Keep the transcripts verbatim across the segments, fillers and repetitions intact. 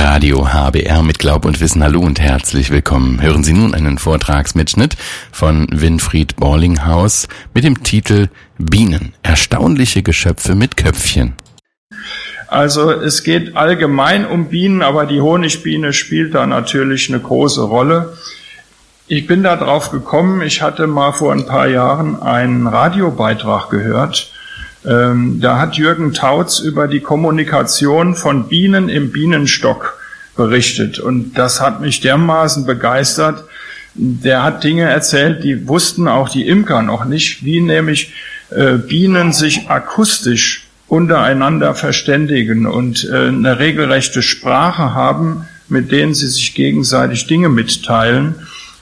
Radio H B R mit Glaub und Wissen. Hallo und herzlich willkommen. Hören Sie nun einen Vortragsmitschnitt von Winfried Borlinghaus mit dem Titel Bienen, erstaunliche Geschöpfe mit Köpfchen. Also es geht allgemein um Bienen, aber die Honigbiene spielt da natürlich eine große Rolle. Ich bin da drauf gekommen, ich hatte mal vor ein paar Jahren einen Radiobeitrag gehört. Ähm, da hat Jürgen Tautz über die Kommunikation von Bienen im Bienenstock berichtet. Und das hat mich dermaßen begeistert. Der hat Dinge erzählt, die wussten auch die Imker noch nicht, wie nämlich äh, Bienen sich akustisch untereinander verständigen und äh, eine regelrechte Sprache haben, mit denen sie sich gegenseitig Dinge mitteilen.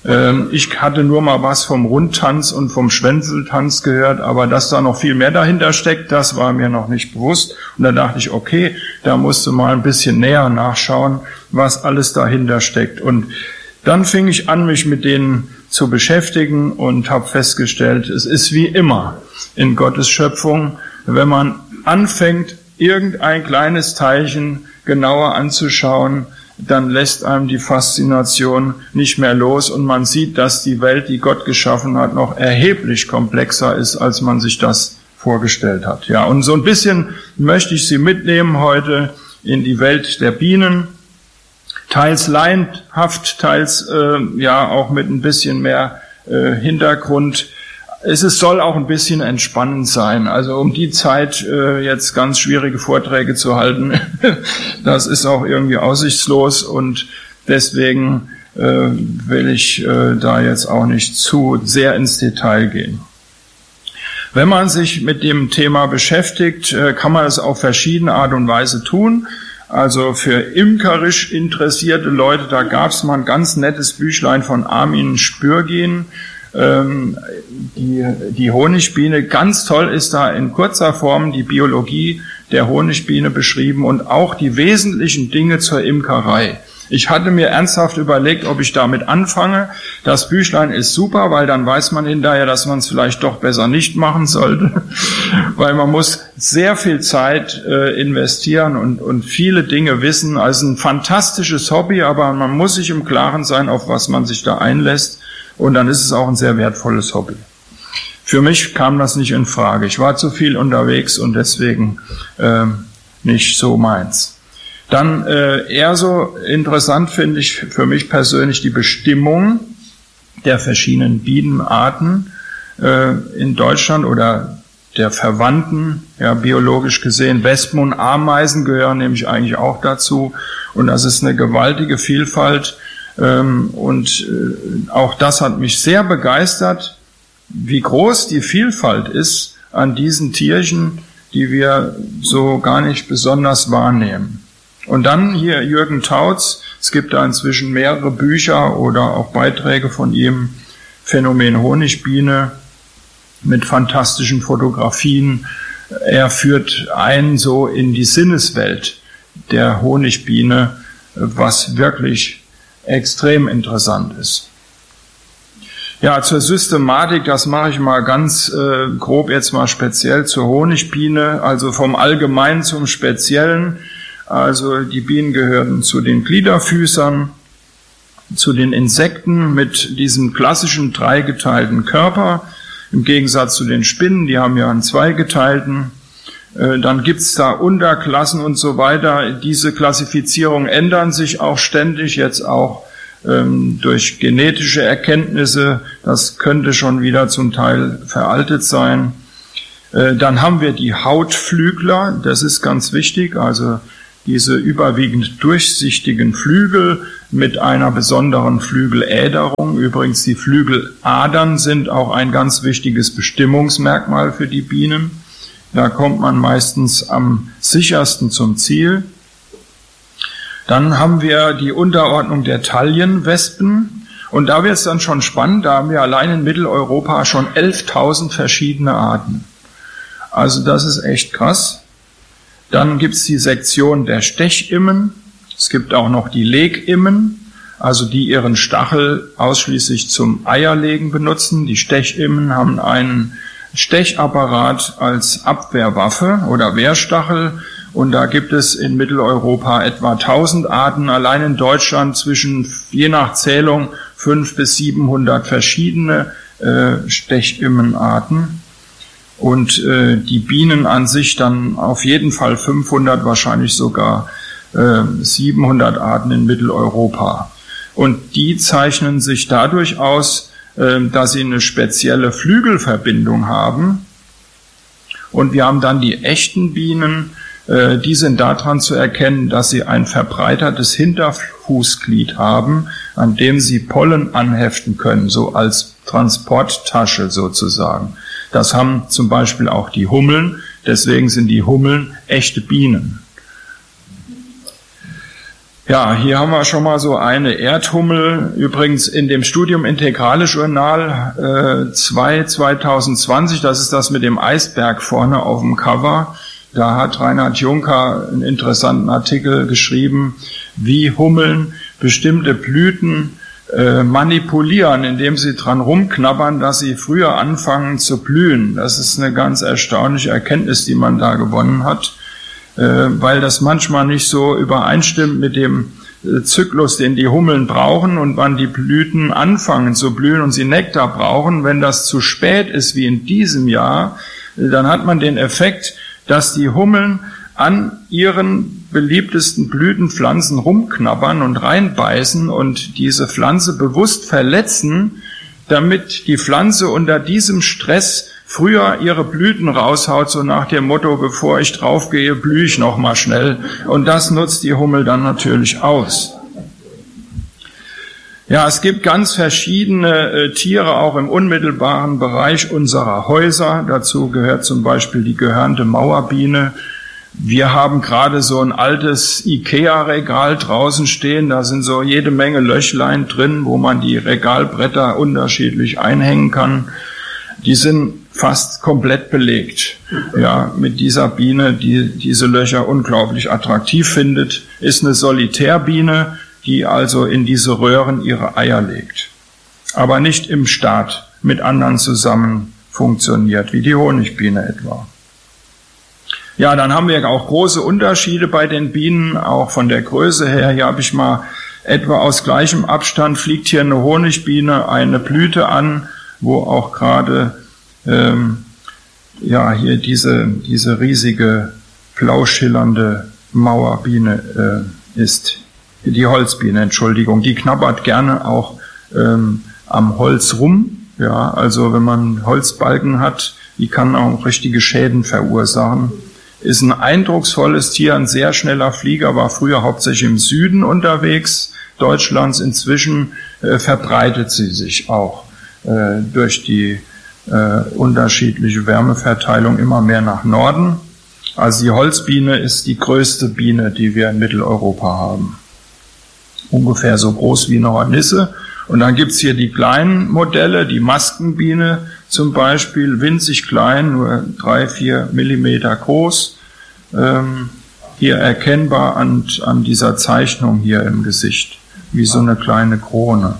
Ich hatte nur mal was vom Rundtanz und vom Schwänzeltanz gehört, aber dass da noch viel mehr dahinter steckt, das war mir noch nicht bewusst. Und da dachte ich, okay, da musst du mal ein bisschen näher nachschauen, was alles dahinter steckt. Und dann fing ich an, mich mit denen zu beschäftigen und habe festgestellt, es ist wie immer in Gottes Schöpfung, wenn man anfängt, irgendein kleines Teilchen genauer anzuschauen, dann lässt einem die Faszination nicht mehr los und man sieht, dass die Welt, die Gott geschaffen hat, noch erheblich komplexer ist, als man sich das vorgestellt hat. Ja, und so ein bisschen möchte ich Sie mitnehmen heute in die Welt der Bienen, teils laienhaft, teils äh, ja auch mit ein bisschen mehr äh, Hintergrund. Es ist, soll auch ein bisschen entspannend sein. Also um die Zeit äh, jetzt ganz schwierige Vorträge zu halten, das ist auch irgendwie aussichtslos und deswegen äh, will ich äh, da jetzt auch nicht zu sehr ins Detail gehen. Wenn man sich mit dem Thema beschäftigt, äh, kann man es auf verschiedene Art und Weise tun. Also für imkerisch interessierte Leute, da gab es mal ein ganz nettes Büchlein von Armin Spürgin, Die, die Honigbiene, ganz toll ist da in kurzer Form die Biologie der Honigbiene beschrieben und auch die wesentlichen Dinge zur Imkerei. Ich hatte mir ernsthaft überlegt, ob ich damit anfange. Das Büchlein ist super, weil dann weiß man hinterher, dass man es vielleicht doch besser nicht machen sollte, weil man muss sehr viel Zeit äh, investieren und, und viele Dinge wissen. Also ein fantastisches Hobby, aber man muss sich im Klaren sein, auf was man sich da einlässt. Und dann ist es auch ein sehr wertvolles Hobby. Für mich kam das nicht in Frage. Ich war zu viel unterwegs und deswegen äh, nicht so meins. Dann äh, eher so interessant finde ich für mich persönlich die Bestimmung der verschiedenen Bienenarten äh, in Deutschland oder der Verwandten, ja biologisch gesehen. Wespen und Ameisen gehören nämlich eigentlich auch dazu. Und das ist eine gewaltige Vielfalt. Und auch das hat mich sehr begeistert, wie groß die Vielfalt ist an diesen Tierchen, die wir so gar nicht besonders wahrnehmen. Und dann hier Jürgen Tautz, es gibt da inzwischen mehrere Bücher oder auch Beiträge von ihm, Phänomen Honigbiene mit fantastischen Fotografien. Er führt ein so in die Sinneswelt der Honigbiene, was wirklich extrem interessant ist. Ja, zur Systematik, das mache ich mal ganz äh, grob jetzt mal speziell zur Honigbiene, also vom Allgemeinen zum Speziellen. Also die Bienen gehören zu den Gliederfüßern, zu den Insekten mit diesem klassischen dreigeteilten Körper, im Gegensatz zu den Spinnen, die haben ja einen zweigeteilten. Dann gibt's da Unterklassen und so weiter. Diese Klassifizierungen ändern sich auch ständig, jetzt auch ähm, durch genetische Erkenntnisse. Das könnte schon wieder zum Teil veraltet sein. Äh, dann haben wir die Hautflügler, das ist ganz wichtig, also diese überwiegend durchsichtigen Flügel mit einer besonderen Flügeläderung. Übrigens, die Flügeladern sind auch ein ganz wichtiges Bestimmungsmerkmal für die Bienen. Da kommt man meistens am sichersten zum Ziel. Dann haben wir die Unterordnung der Taillenwespen. Und da wird es dann schon spannend. Da haben wir allein in Mitteleuropa schon elftausend verschiedene Arten. Also das ist echt krass. Dann gibt es die Sektion der Stechimmen. Es gibt auch noch die Legimmen, also die ihren Stachel ausschließlich zum Eierlegen benutzen. Die Stechimmen haben einen Stechapparat als Abwehrwaffe oder Wehrstachel Und da gibt es in Mitteleuropa etwa tausend Arten, allein in Deutschland zwischen, je nach Zählung, fünf bis siebenhundert verschiedene äh, Stechimmenarten. Und äh, die Bienen an sich dann auf jeden Fall fünfhundert, wahrscheinlich sogar äh, siebenhundert Arten in Mitteleuropa. Und die zeichnen sich dadurch aus, äh, dass sie eine spezielle Flügelverbindung haben. Und wir haben dann die echten Bienen, äh, die sind daran zu erkennen, dass sie ein verbreitertes Hinterfußglied haben, an dem sie Pollen anheften können, so als Transporttasche sozusagen. Das haben zum Beispiel auch die Hummeln, deswegen sind die Hummeln echte Bienen. Ja, hier haben wir schon mal so eine Erdhummel, übrigens in dem Studium Integrale Journal äh, zwei zweitausendzwanzig, das ist das mit dem Eisberg vorne auf dem Cover. Da hat Reinhard Juncker einen interessanten Artikel geschrieben, wie Hummeln bestimmte Blüten äh, manipulieren, indem sie dran rumknabbern, dass sie früher anfangen zu blühen. Das ist eine ganz erstaunliche Erkenntnis, die man da gewonnen hat, äh, weil das manchmal nicht so übereinstimmt mit dem äh, Zyklus, den die Hummeln brauchen und wann die Blüten anfangen zu blühen und sie Nektar brauchen. Wenn das zu spät ist, wie in diesem Jahr, äh, dann hat man den Effekt, dass die Hummeln an ihren beliebtesten Blütenpflanzen rumknabbern und reinbeißen und diese Pflanze bewusst verletzen, damit die Pflanze unter diesem Stress früher ihre Blüten raushaut, so nach dem Motto, bevor ich draufgehe, blühe ich noch mal schnell. Und das nutzt die Hummel dann natürlich aus. Ja, es gibt ganz verschiedene äh, Tiere auch im unmittelbaren Bereich unserer Häuser. Dazu gehört zum Beispiel die gehörnte Mauerbiene. Wir haben gerade so ein altes Ikea-Regal draußen stehen. Da sind so jede Menge Löchlein drin, wo man die Regalbretter unterschiedlich einhängen kann. Die sind fast komplett belegt. Ja, mit dieser Biene, die diese Löcher unglaublich attraktiv findet, ist eine Solitärbiene, die also in diese Röhren ihre Eier legt. Aber nicht im Staat mit anderen zusammen funktioniert, wie die Honigbiene etwa. Ja, dann haben wir auch große Unterschiede bei den Bienen, auch von der Größe her. Hier habe ich mal etwa aus gleichem Abstand fliegt hier eine Honigbiene eine Blüte an, wo auch gerade ähm, ja hier diese diese riesige blau schillernde Mauerbiene äh, ist. Die Holzbiene, Entschuldigung, die knabbert gerne auch ähm, am Holz rum. Ja, also wenn man Holzbalken hat, die kann auch richtige Schäden verursachen. Ist ein eindrucksvolles Tier, ein sehr schneller Flieger, war früher hauptsächlich im Süden unterwegs Deutschlands. Inzwischen äh, verbreitet sie sich auch äh, durch die äh, unterschiedliche Wärmeverteilung immer mehr nach Norden. Also die Holzbiene ist die größte Biene, die wir in Mitteleuropa haben. Ungefähr so groß wie eine Hornisse. Und dann gibt's hier die kleinen Modelle, die Maskenbiene zum Beispiel, winzig klein, nur drei, vier Millimeter groß. Ähm, hier erkennbar an, an dieser Zeichnung hier im Gesicht, wie so eine kleine Krone.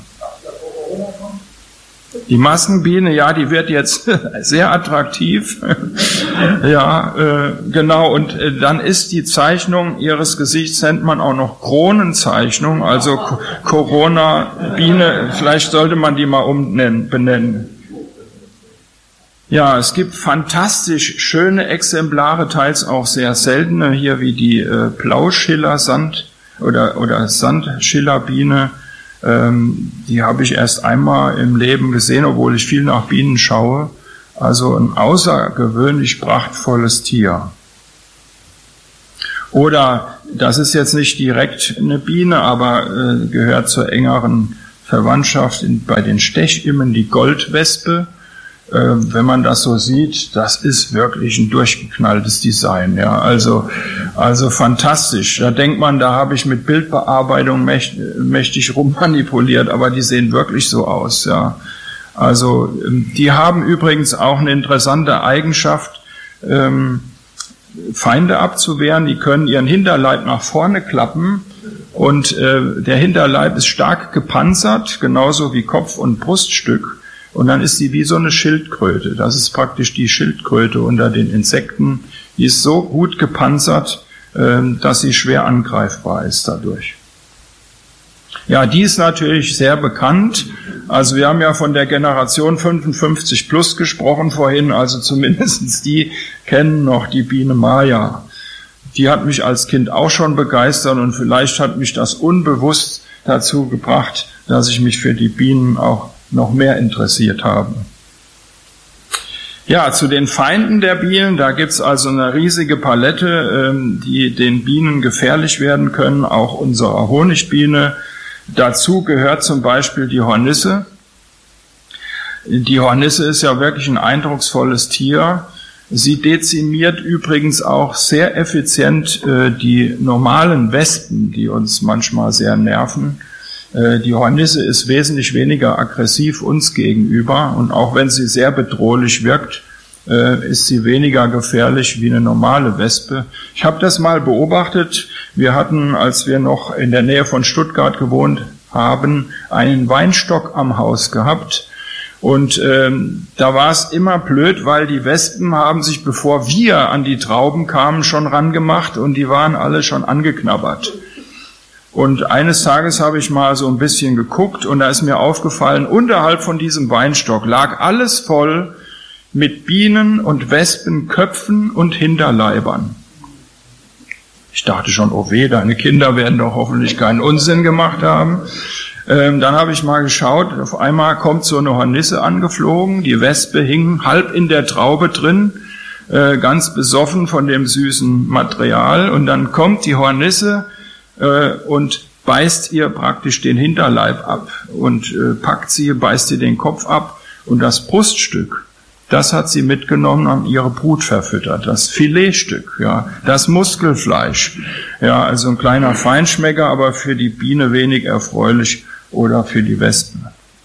Die Maskenbiene, ja, die wird jetzt sehr attraktiv. Ja, äh, genau. Und äh, dann ist die Zeichnung ihres Gesichts, nennt man auch noch Kronenzeichnung, also K- Corona-Biene. Vielleicht sollte man die mal umbenennen, benennen. Ja, es gibt fantastisch schöne Exemplare, teils auch sehr seltene, hier wie die äh, Blauschiller-Sand oder, oder Sandschillerbiene. Ähm, die habe ich erst einmal im Leben gesehen, obwohl ich viel nach Bienen schaue. Also ein außergewöhnlich prachtvolles Tier. Oder, das ist jetzt nicht direkt eine Biene, aber äh, gehört zur engeren Verwandtschaft in, bei den Stechimmen, die Goldwespe. Äh, wenn man das so sieht, das ist wirklich ein durchgeknalltes Design. Ja, also, also fantastisch. Da denkt man, da habe ich mit Bildbearbeitung mächtig, mächtig rummanipuliert, aber die sehen wirklich so aus. Ja, also die haben übrigens auch eine interessante Eigenschaft, ähm, Feinde abzuwehren. Die können ihren Hinterleib nach vorne klappen und äh, der Hinterleib ist stark gepanzert, genauso wie Kopf und Bruststück. Und dann ist sie wie so eine Schildkröte. Das ist praktisch die Schildkröte unter den Insekten. Die ist so gut gepanzert, dass sie schwer angreifbar ist dadurch. Ja, die ist natürlich sehr bekannt. Also wir haben ja von der Generation fünfundfünfzig plus gesprochen vorhin, also zumindest die kennen noch die Biene Maya. Die hat mich als Kind auch schon begeistert und vielleicht hat mich das unbewusst dazu gebracht, dass ich mich für die Bienen auch noch mehr interessiert habe. Ja, zu den Feinden der Bienen, da gibt's also eine riesige Palette, die den Bienen gefährlich werden können, auch unserer Honigbiene. Dazu gehört zum Beispiel die Hornisse. Die Hornisse ist ja wirklich ein eindrucksvolles Tier. Sie dezimiert übrigens auch sehr effizient äh, die normalen Wespen, die uns manchmal sehr nerven. Äh, die Hornisse ist wesentlich weniger aggressiv uns gegenüber und auch wenn sie sehr bedrohlich wirkt, äh, ist sie weniger gefährlich wie eine normale Wespe. Ich habe das mal beobachtet. Wir hatten, als wir noch in der Nähe von Stuttgart gewohnt haben, einen Weinstock am Haus gehabt. Und ähm, da war es immer blöd, weil die Wespen haben sich, bevor wir an die Trauben kamen, schon rangemacht und die waren alle schon angeknabbert. Und eines Tages habe ich mal so ein bisschen geguckt und da ist mir aufgefallen, unterhalb von diesem Weinstock lag alles voll mit Bienen und Wespenköpfen und Hinterleibern. Ich dachte schon, oh weh, deine Kinder werden doch hoffentlich keinen Unsinn gemacht haben. Ähm, dann habe ich mal geschaut, auf einmal kommt so eine Hornisse angeflogen, die Wespe hing halb in der Traube drin, äh, ganz besoffen von dem süßen Material und dann kommt die Hornisse äh, und beißt ihr praktisch den Hinterleib ab und äh, packt sie, beißt ihr den Kopf ab und das Bruststück, das hat sie mitgenommen und ihre Brut verfüttert, das Filetstück, ja, das Muskelfleisch, ja, also ein kleiner Feinschmecker, aber für die Biene wenig erfreulich oder für die Wespen.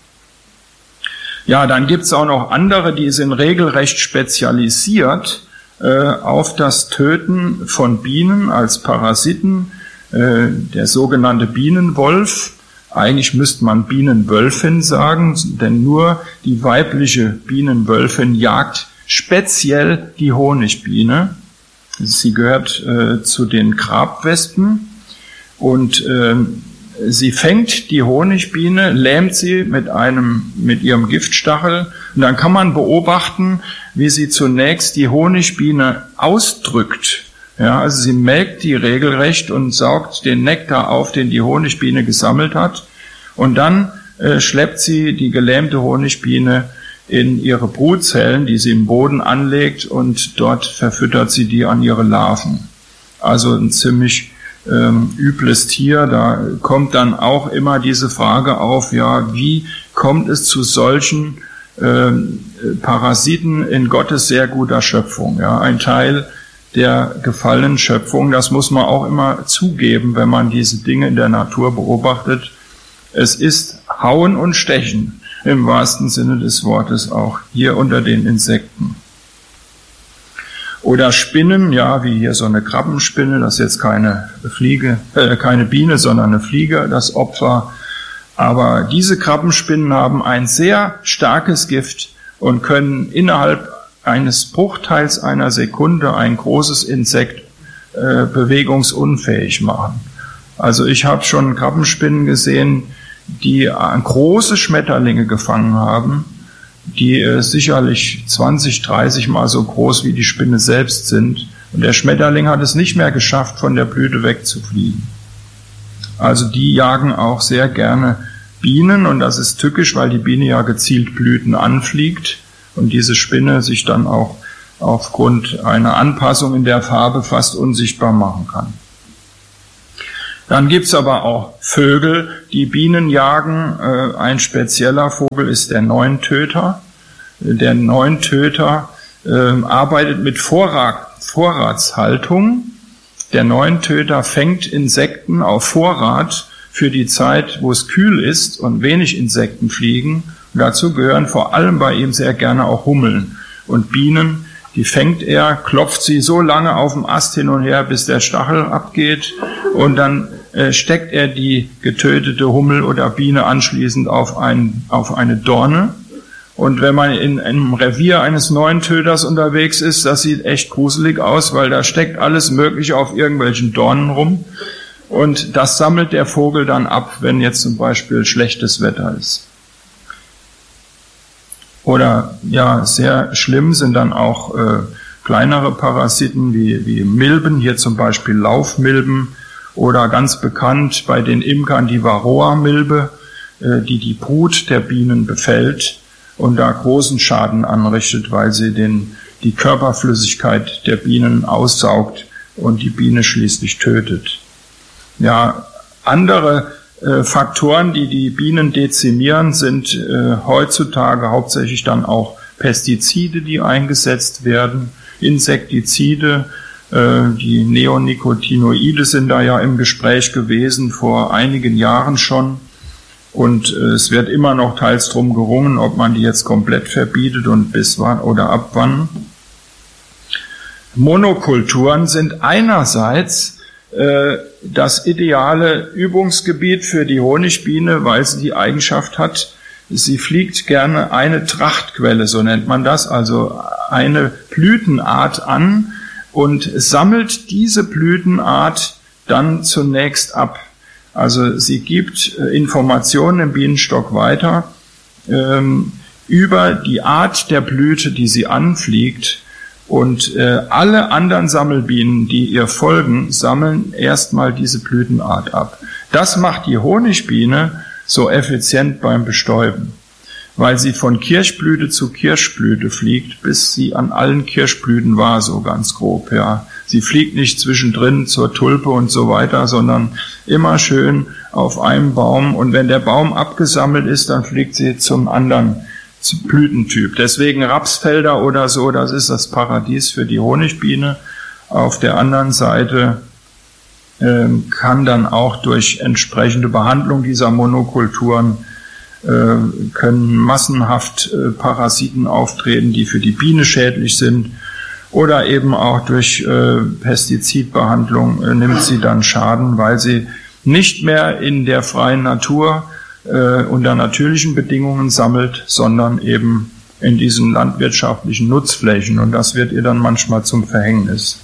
Ja, dann gibt's auch noch andere, die sind regelrecht spezialisiert äh, auf das Töten von Bienen als Parasiten, äh, der sogenannte Bienenwolf. Eigentlich müsste man Bienenwölfin sagen, denn nur die weibliche Bienenwölfin jagt speziell die Honigbiene. Sie gehört äh, zu den Grabwespen und äh, sie fängt die Honigbiene, lähmt sie mit einem, mit ihrem Giftstachel und dann kann man beobachten, wie sie zunächst die Honigbiene ausdrückt. Ja, also sie melkt die regelrecht und saugt den Nektar auf, den die Honigbiene gesammelt hat. Und dann äh, schleppt sie die gelähmte Honigbiene in ihre Brutzellen, die sie im Boden anlegt, und dort verfüttert sie die an ihre Larven. Also ein ziemlich ähm, übles Tier. Da kommt dann auch immer diese Frage auf, ja, wie kommt es zu solchen ähm, Parasiten in Gottes sehr guter Schöpfung? Ja, ein Teil der gefallenen Schöpfung, das muss man auch immer zugeben, wenn man diese Dinge in der Natur beobachtet. Es ist Hauen und Stechen, im wahrsten Sinne des Wortes, auch hier unter den Insekten. Oder Spinnen, ja, wie hier so eine Krabbenspinne, das ist jetzt keine Fliege, äh, keine Biene, sondern eine Fliege, das Opfer. Aber diese Krabbenspinnen haben ein sehr starkes Gift und können innerhalb eines Bruchteils einer Sekunde ein großes Insekt äh, bewegungsunfähig machen. Also ich habe schon Krabbenspinnen gesehen, die äh, große Schmetterlinge gefangen haben, die äh, sicherlich zwanzig, dreißig Mal so groß wie die Spinne selbst sind. Und der Schmetterling hat es nicht mehr geschafft, von der Blüte wegzufliegen. Also die jagen auch sehr gerne Bienen und das ist tückisch, weil die Biene ja gezielt Blüten anfliegt. Und diese Spinne sich dann auch aufgrund einer Anpassung in der Farbe fast unsichtbar machen kann. Dann gibt's aber auch Vögel, die Bienen jagen. Ein spezieller Vogel ist der Neuntöter. Der Neuntöter arbeitet mit Vorrat, Vorratshaltung. Der Neuntöter fängt Insekten auf Vorrat für die Zeit, wo es kühl ist und wenig Insekten fliegen. Und dazu gehören vor allem bei ihm sehr gerne auch Hummeln und Bienen. Die fängt er, klopft sie so lange auf dem Ast hin und her, bis der Stachel abgeht. Und dann äh, steckt er die getötete Hummel oder Biene anschließend auf, ein, auf eine Dorne. Und wenn man in einem Revier eines Neuntöters unterwegs ist, das sieht echt gruselig aus, weil da steckt alles Mögliche auf irgendwelchen Dornen rum. Und das sammelt der Vogel dann ab, wenn jetzt zum Beispiel schlechtes Wetter ist. Oder ja, sehr schlimm sind dann auch äh, kleinere Parasiten wie, wie Milben, hier zum Beispiel Laufmilben oder ganz bekannt bei den Imkern die Varroa-Milbe, äh, die die Brut der Bienen befällt und da großen Schaden anrichtet, weil sie den, die Körperflüssigkeit der Bienen aussaugt und die Biene schließlich tötet. Ja, andere äh, Faktoren, die die Bienen dezimieren, sind äh, heutzutage hauptsächlich dann auch Pestizide, die eingesetzt werden, Insektizide, äh, die Neonicotinoide sind da ja im Gespräch gewesen vor einigen Jahren schon. Und äh, es wird immer noch teils drum gerungen, ob man die jetzt komplett verbietet und bis wann oder ab wann. Monokulturen sind einerseits äh, das ideale Übungsgebiet für die Honigbiene, weil sie die Eigenschaft hat, sie fliegt gerne eine Trachtquelle, so nennt man das, also eine Blütenart an und sammelt diese Blütenart dann zunächst ab. Also sie gibt äh, Informationen im Bienenstock weiter ähm, über die Art der Blüte, die sie anfliegt. Und äh, alle anderen Sammelbienen, die ihr folgen, sammeln erstmal diese Blütenart ab. Das macht die Honigbiene so effizient beim Bestäuben, weil sie von Kirschblüte zu Kirschblüte fliegt, bis sie an allen Kirschblüten war, so ganz grob, ja. Sie fliegt nicht zwischendrin zur Tulpe und so weiter, sondern immer schön auf einem Baum. Und wenn der Baum abgesammelt ist, dann fliegt sie zum anderen Blütentyp. Deswegen Rapsfelder oder so, das ist das Paradies für die Honigbiene. Auf der anderen Seite äh, kann dann auch durch entsprechende Behandlung dieser Monokulturen äh, können massenhaft äh, Parasiten auftreten, die für die Biene schädlich sind. Oder eben auch durch äh, Pestizidbehandlung äh, nimmt sie dann Schaden, weil sie nicht mehr in der freien Natur äh, unter natürlichen Bedingungen sammelt, sondern eben in diesen landwirtschaftlichen Nutzflächen. Und das wird ihr dann manchmal zum Verhängnis.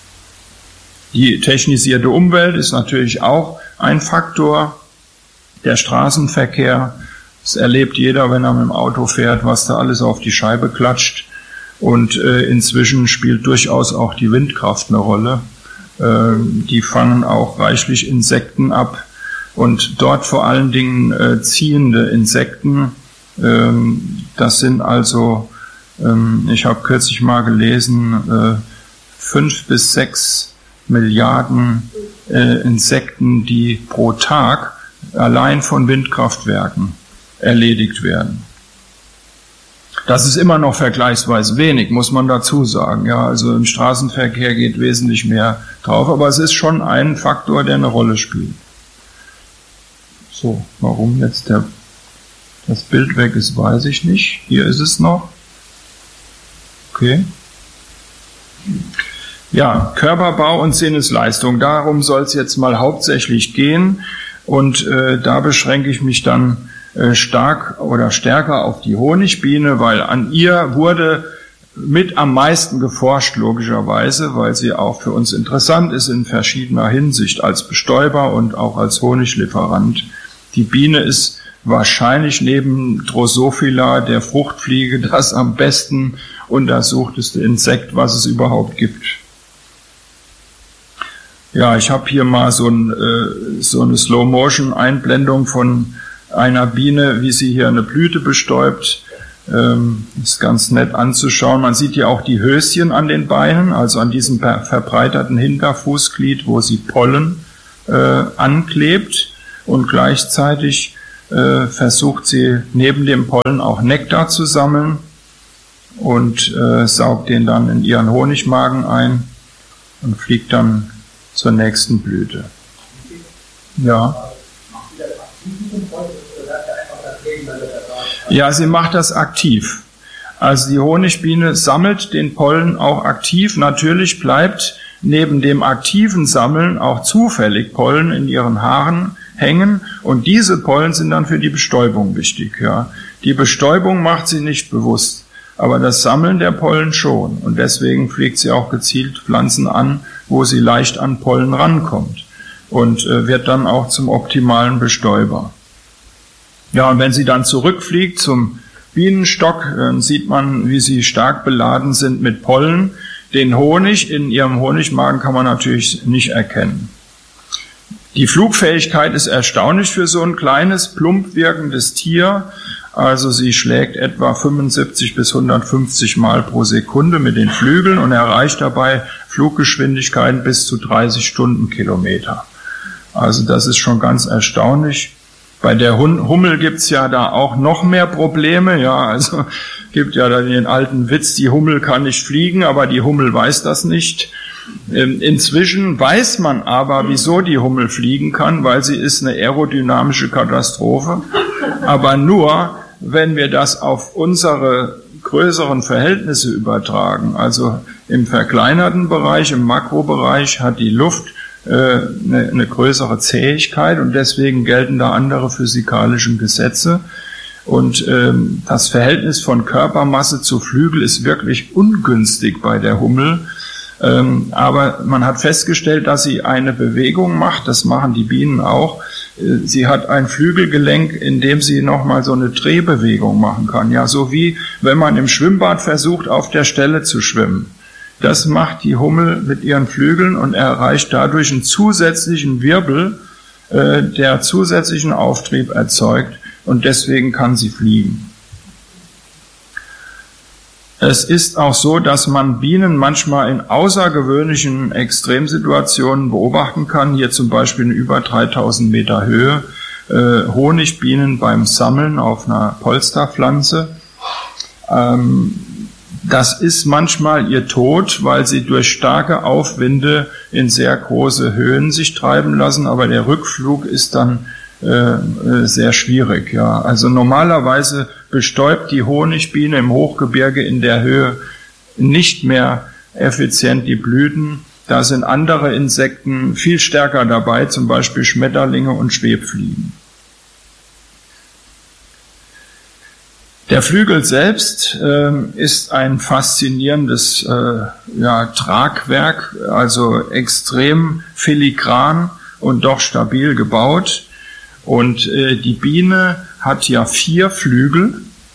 Die technisierte Umwelt ist natürlich auch ein Faktor. Der Straßenverkehr, das erlebt jeder, wenn er mit dem Auto fährt, was da alles auf die Scheibe klatscht. Und äh, inzwischen spielt durchaus auch die Windkraft eine Rolle. Äh, die fangen auch reichlich Insekten ab und dort vor allen Dingen äh, ziehende Insekten. Ähm, das sind also, ähm, ich habe kürzlich mal gelesen, äh, fünf bis sechs Milliarden äh, Insekten, die pro Tag allein von Windkraftwerken erledigt werden. Das ist immer noch vergleichsweise wenig, muss man dazu sagen. Ja, also im Straßenverkehr geht wesentlich mehr drauf, aber es ist schon ein Faktor, der eine Rolle spielt. So, warum jetzt der, das Bild weg ist, weiß ich nicht. Hier ist es noch. Okay. Ja, Körperbau und Sinnesleistung, darum soll es jetzt mal hauptsächlich gehen. Und äh, da beschränke ich mich dann stark oder stärker auf die Honigbiene, weil an ihr wurde mit am meisten geforscht, logischerweise, weil sie auch für uns interessant ist in verschiedener Hinsicht als Bestäuber und auch als Honiglieferant. Die Biene ist wahrscheinlich neben Drosophila, der Fruchtfliege, das am besten untersuchteste Insekt, was es überhaupt gibt. Ja, ich habe hier mal so, ein, äh, so eine Slow-Motion-Einblendung von einer Biene, wie sie hier eine Blüte bestäubt. Ähm, ist ganz nett anzuschauen. Man sieht hier auch die Höschen an den Beinen, also an diesem verbreiterten Hinterfußglied, wo sie Pollen äh, anklebt. Und gleichzeitig äh, versucht sie neben dem Pollen auch Nektar zu sammeln und äh, saugt den dann in ihren Honigmagen ein und fliegt dann zur nächsten Blüte. Ja. Ja, sie macht das aktiv. Also die Honigbiene sammelt den Pollen auch aktiv. Natürlich bleibt neben dem aktiven Sammeln auch zufällig Pollen in ihren Haaren hängen und diese Pollen sind dann für die Bestäubung wichtig. Ja. Die Bestäubung macht sie nicht bewusst, aber das Sammeln der Pollen schon und deswegen pflegt sie auch gezielt Pflanzen an, wo sie leicht an Pollen rankommt und äh, wird dann auch zum optimalen Bestäuber. Ja, und wenn sie dann zurückfliegt zum Bienenstock, äh, sieht man, wie sie stark beladen sind mit Pollen. Den Honig in ihrem Honigmagen kann man natürlich nicht erkennen. Die Flugfähigkeit ist erstaunlich für so ein kleines, plump wirkendes Tier. Also sie schlägt etwa fünfundsiebzig bis hundertfünfzig Mal pro Sekunde mit den Flügeln und erreicht dabei Fluggeschwindigkeiten bis zu dreißig Stundenkilometer. Also das ist schon ganz erstaunlich. Bei der Hummel gibt's ja da auch noch mehr Probleme. Ja, also gibt ja da den alten Witz, die Hummel kann nicht fliegen, aber die Hummel weiß das nicht. Inzwischen weiß man aber, wieso die Hummel fliegen kann, weil sie ist eine aerodynamische Katastrophe. Aber nur, wenn wir das auf unsere größeren Verhältnisse übertragen. Also im verkleinerten Bereich, im Makrobereich hat die Luft Eine, eine größere Zähigkeit und deswegen gelten da andere physikalische Gesetze. Und ähm, das Verhältnis von Körpermasse zu Flügel ist wirklich ungünstig bei der Hummel. Ähm, aber man hat festgestellt, dass sie eine Bewegung macht, das machen die Bienen auch. Äh, sie hat ein Flügelgelenk, in dem sie nochmal so eine Drehbewegung machen kann. Ja, so wie wenn man im Schwimmbad versucht, auf der Stelle zu schwimmen. Das macht die Hummel mit ihren Flügeln und erreicht dadurch einen zusätzlichen Wirbel, äh, der zusätzlichen Auftrieb erzeugt und deswegen kann sie fliegen. Es ist auch so, dass man Bienen manchmal in außergewöhnlichen Extremsituationen beobachten kann. Hier zum Beispiel in über dreitausend Meter Höhe äh, Honigbienen beim Sammeln auf einer Polsterpflanze. Ähm, Das ist manchmal ihr Tod, weil sie durch starke Aufwinde in sehr große Höhen sich treiben lassen, aber der Rückflug ist dann äh, sehr schwierig. Ja. Also normalerweise bestäubt die Honigbiene im Hochgebirge in der Höhe nicht mehr effizient die Blüten. Da sind andere Insekten viel stärker dabei, zum Beispiel Schmetterlinge und Schwebfliegen. Der Flügel selbst äh, ist ein faszinierendes äh, ja, Tragwerk, also extrem filigran und doch stabil gebaut. Und äh, die Biene hat ja vier Flügel.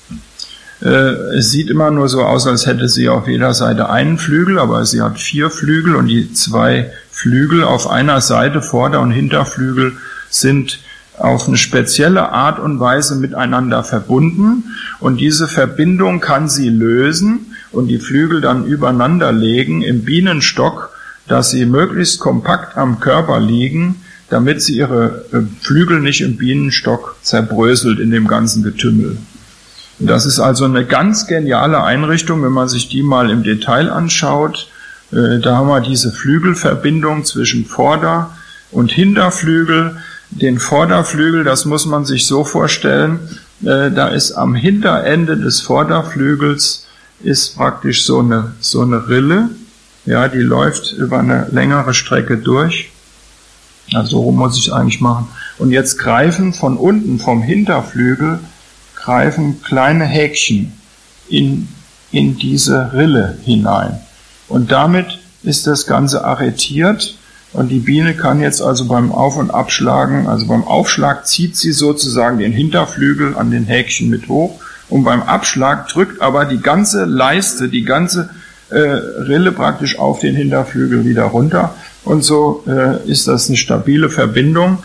Äh, es sieht immer nur so aus, als hätte sie auf jeder Seite einen Flügel, aber sie hat vier Flügel und die zwei Flügel auf einer Seite, Vorder- und Hinterflügel, sind auf eine spezielle Art und Weise miteinander verbunden und diese Verbindung kann sie lösen und die Flügel dann übereinander legen im Bienenstock, dass sie möglichst kompakt am Körper liegen, damit sie ihre Flügel nicht im Bienenstock zerbröselt in dem ganzen Getümmel. Das ist also eine ganz geniale Einrichtung, wenn man sich die mal im Detail anschaut. Da haben wir diese Flügelverbindung zwischen Vorder- und Hinterflügel. Den Vorderflügel, das muss man sich so vorstellen, äh, da ist am Hinterende des Vorderflügels ist praktisch so eine, so eine Rille, ja, die läuft über eine längere Strecke durch. Also so muss ich es eigentlich machen. Und jetzt greifen von unten, vom Hinterflügel, greifen kleine Häkchen in, in diese Rille hinein. Und damit ist das Ganze arretiert. Und die Biene kann jetzt also beim Auf- und Abschlagen, also beim Aufschlag zieht sie sozusagen den Hinterflügel an den Häkchen mit hoch und beim Abschlag drückt aber die ganze Leiste, die ganze äh, Rille praktisch auf den Hinterflügel wieder runter und so äh, ist das eine stabile Verbindung.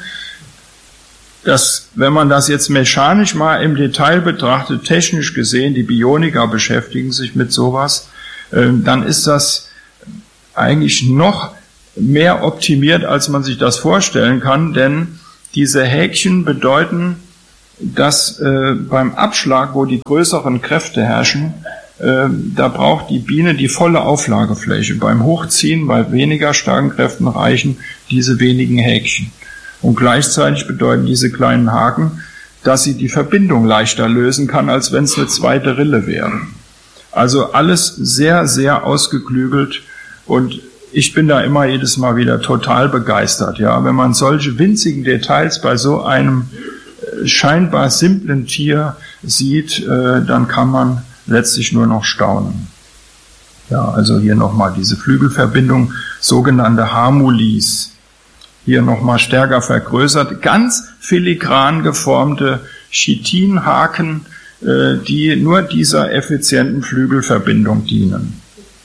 Das, wenn man das jetzt mechanisch mal im Detail betrachtet, technisch gesehen, die Bioniker beschäftigen sich mit sowas, äh, dann ist das eigentlich noch mehr optimiert, als man sich das vorstellen kann, denn diese Häkchen bedeuten, dass äh, beim Abschlag, wo die größeren Kräfte herrschen, äh, da braucht die Biene die volle Auflagefläche. Beim Hochziehen, bei weniger starken Kräften reichen diese wenigen Häkchen. Und gleichzeitig bedeuten diese kleinen Haken, dass sie die Verbindung leichter lösen kann, als wenn es eine zweite Rille wäre. Also alles sehr, sehr ausgeklügelt und ich bin da immer jedes Mal wieder total begeistert, ja, wenn man solche winzigen Details bei so einem scheinbar simplen Tier sieht, äh, dann kann man letztlich nur noch staunen. Ja, also hier nochmal diese Flügelverbindung, sogenannte Hamulis. Hier nochmal stärker vergrößert, ganz filigran geformte Chitinhaken, äh, die nur dieser effizienten Flügelverbindung dienen.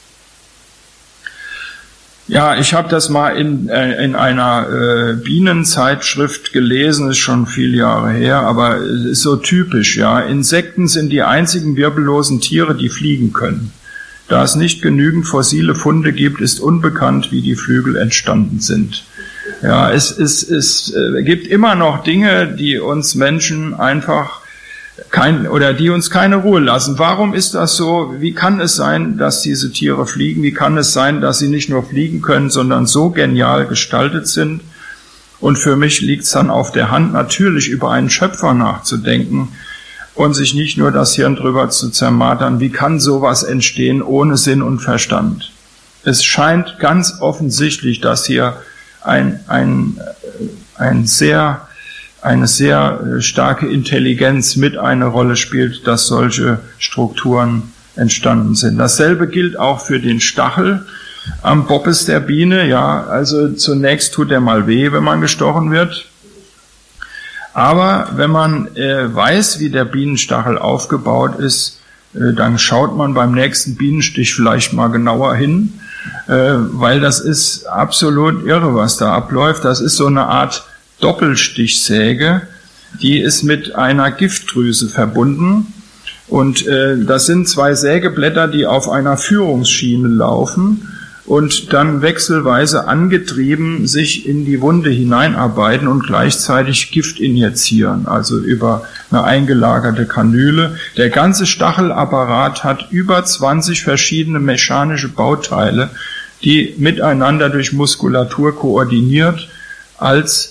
Ja, ich habe das mal in, äh, in einer äh, Bienenzeitschrift gelesen, ist schon viele Jahre her, aber es ist so typisch, ja. Insekten sind die einzigen wirbellosen Tiere, die fliegen können. Da es nicht genügend fossile Funde gibt, ist unbekannt, wie die Flügel entstanden sind. Ja, es, es, es äh, gibt immer noch Dinge, die uns Menschen einfach kein, oder die uns keine Ruhe lassen. Warum ist das so? Wie kann es sein, dass diese Tiere fliegen? Wie kann es sein, dass sie nicht nur fliegen können, sondern so genial gestaltet sind? Und für mich liegt es dann auf der Hand, natürlich über einen Schöpfer nachzudenken und sich nicht nur das Hirn drüber zu zermartern. Wie kann sowas entstehen ohne Sinn und Verstand? Es scheint ganz offensichtlich, dass hier ein, ein, ein sehr eine sehr starke Intelligenz mit eine Rolle spielt, dass solche Strukturen entstanden sind. Dasselbe gilt auch für den Stachel am Boppes der Biene. Ja, also zunächst tut er mal weh, wenn man gestochen wird. Aber wenn man äh, weiß, wie der Bienenstachel aufgebaut ist, äh, dann schaut man beim nächsten Bienenstich vielleicht mal genauer hin, äh, weil das ist absolut irre, was da abläuft. Das ist so eine Art Doppelstichsäge, die ist mit einer Giftdrüse verbunden und äh, das sind zwei Sägeblätter, die auf einer Führungsschiene laufen und dann wechselweise angetrieben sich in die Wunde hineinarbeiten und gleichzeitig Gift injizieren, also über eine eingelagerte Kanüle. Der ganze Stachelapparat hat über zwanzig verschiedene mechanische Bauteile, die miteinander durch Muskulatur koordiniert als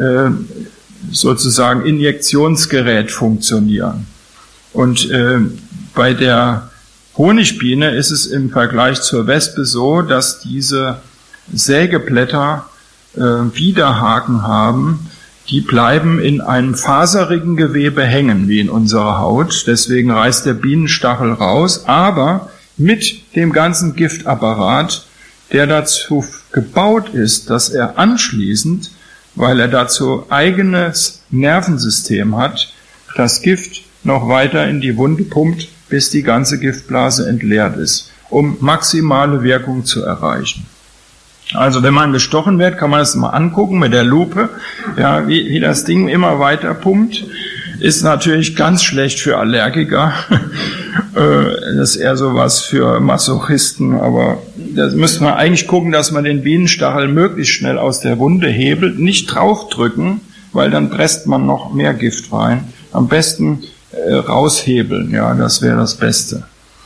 sozusagen Injektionsgerät funktionieren. Und äh, bei der Honigbiene ist es im Vergleich zur Wespe so, dass diese Sägeblätter äh, Widerhaken haben, die bleiben in einem faserigen Gewebe hängen, wie in unserer Haut. Deswegen reißt der Bienenstachel raus, aber mit dem ganzen Giftapparat, der dazu gebaut ist, dass er anschließend, weil er dazu eigenes Nervensystem hat, das Gift noch weiter in die Wunde pumpt, bis die ganze Giftblase entleert ist, um maximale Wirkung zu erreichen. Also wenn man gestochen wird, kann man das mal angucken mit der Lupe, ja, wie, wie das Ding immer weiter pumpt. Ist natürlich ganz schlecht für Allergiker. Das ist eher sowas für Masochisten, aber da müsste man eigentlich gucken, dass man den Bienenstachel möglichst schnell aus der Wunde hebelt, nicht draufdrücken, weil dann presst man noch mehr Gift rein. Am besten äh, raushebeln, ja, das wäre das Beste.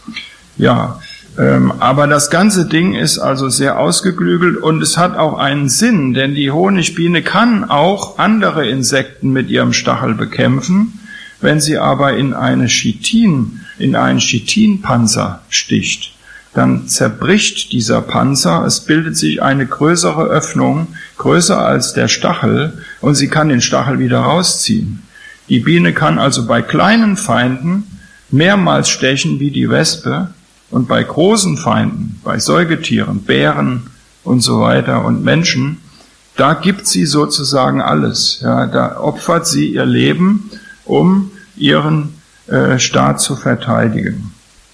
Ja, ähm, aber das ganze Ding ist also sehr ausgeklügelt und es hat auch einen Sinn, denn die Honigbiene kann auch andere Insekten mit ihrem Stachel bekämpfen. Wenn sie aber in eine Chitin, in einen Chitinpanzer sticht, dann zerbricht dieser Panzer, es bildet sich eine größere Öffnung, größer als der Stachel, und sie kann den Stachel wieder rausziehen. Die Biene kann also bei kleinen Feinden mehrmals stechen wie die Wespe, und bei großen Feinden, bei Säugetieren, Bären und so weiter und Menschen, da gibt sie sozusagen alles. Ja, da opfert sie ihr Leben, um ihren äh, Staat zu verteidigen.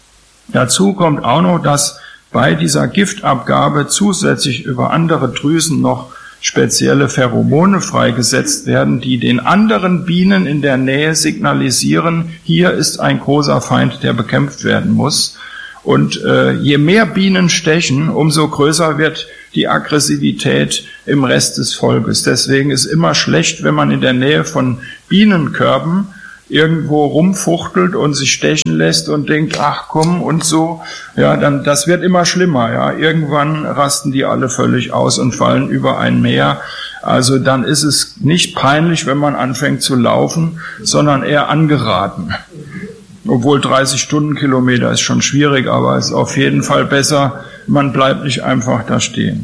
Dazu kommt auch noch, dass bei dieser Giftabgabe zusätzlich über andere Drüsen noch spezielle Pheromone freigesetzt werden, die den anderen Bienen in der Nähe signalisieren, hier ist ein großer Feind, der bekämpft werden muss. Und äh, je mehr Bienen stechen, umso größer wird die Aggressivität im Rest des Volkes. Deswegen ist immer schlecht, wenn man in der Nähe von Bienenkörben irgendwo rumfuchtelt und sich stechen lässt und denkt, ach komm und so. Ja, dann das wird immer schlimmer. Ja, irgendwann rasten die alle völlig aus und fallen über ein Meer. Also dann ist es nicht peinlich, wenn man anfängt zu laufen, sondern eher angeraten. obwohl dreißig Stundenkilometer ist schon schwierig, aber es ist auf jeden Fall besser, man bleibt nicht einfach da stehen.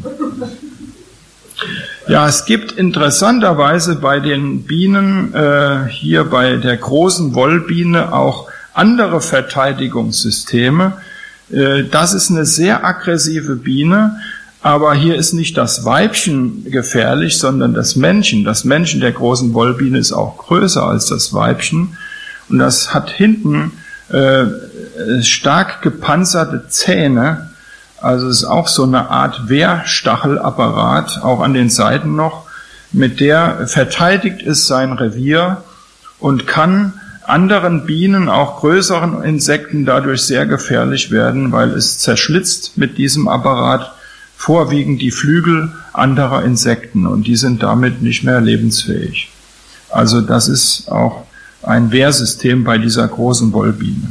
Ja, es gibt interessanterweise bei den Bienen, äh, hier bei der großen Wollbiene, auch andere Verteidigungssysteme. Äh, das ist eine sehr aggressive Biene, aber hier ist nicht das Weibchen gefährlich, sondern das Männchen. Das Männchen der großen Wollbiene ist auch größer als das Weibchen und das hat hinten äh, stark gepanzerte Zähne. Also es ist auch so eine Art Wehrstachelapparat, auch an den Seiten noch, mit der verteidigt es sein Revier und kann anderen Bienen, auch größeren Insekten, dadurch sehr gefährlich werden, weil es zerschlitzt mit diesem Apparat vorwiegend die Flügel anderer Insekten und die sind damit nicht mehr lebensfähig. Also das ist auch ein Wehrsystem bei dieser großen Wollbiene.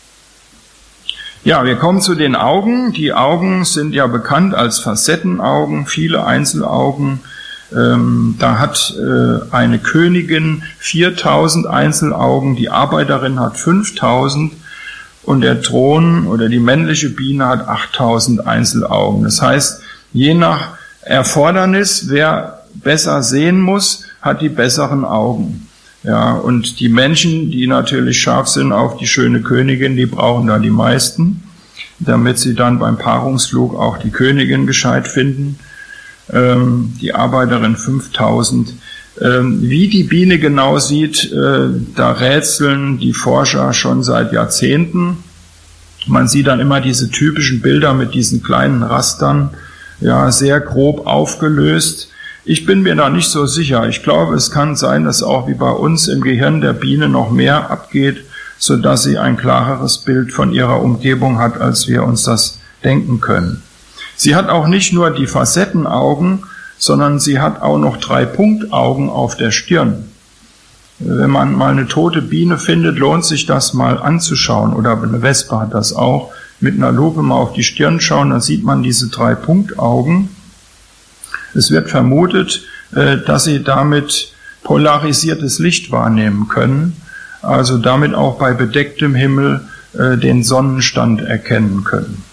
Ja, wir kommen zu den Augen. Die Augen sind ja bekannt als Facettenaugen, viele Einzelaugen. Ähm, da hat äh, eine Königin viertausend Einzelaugen, die Arbeiterin hat fünftausend und der Thron oder die männliche Biene hat achttausend Einzelaugen. Das heißt, je nach Erfordernis, wer besser sehen muss, hat die besseren Augen. Ja, und die Menschen, die natürlich scharf sind auf die schöne Königin, die brauchen da die meisten, damit sie dann beim Paarungsflug auch die Königin gescheit finden. Ähm, die Arbeiterin fünftausend. Ähm, wie die Biene genau sieht, äh, da rätseln die Forscher schon seit Jahrzehnten. Man sieht dann immer diese typischen Bilder mit diesen kleinen Rastern, ja, sehr grob aufgelöst. Ich bin mir da nicht so sicher. Ich glaube, es kann sein, dass auch wie bei uns im Gehirn der Biene noch mehr abgeht, sodass sie ein klareres Bild von ihrer Umgebung hat, als wir uns das denken können. Sie hat auch nicht nur die Facettenaugen, sondern sie hat auch noch drei Punktaugen auf der Stirn. Wenn man mal eine tote Biene findet, lohnt sich das mal anzuschauen. Oder eine Wespe hat das auch. Mit einer Lupe mal auf die Stirn schauen, dann sieht man diese drei Punktaugen. Es wird vermutet, dass sie damit polarisiertes Licht wahrnehmen können, also damit auch bei bedecktem Himmel den Sonnenstand erkennen können.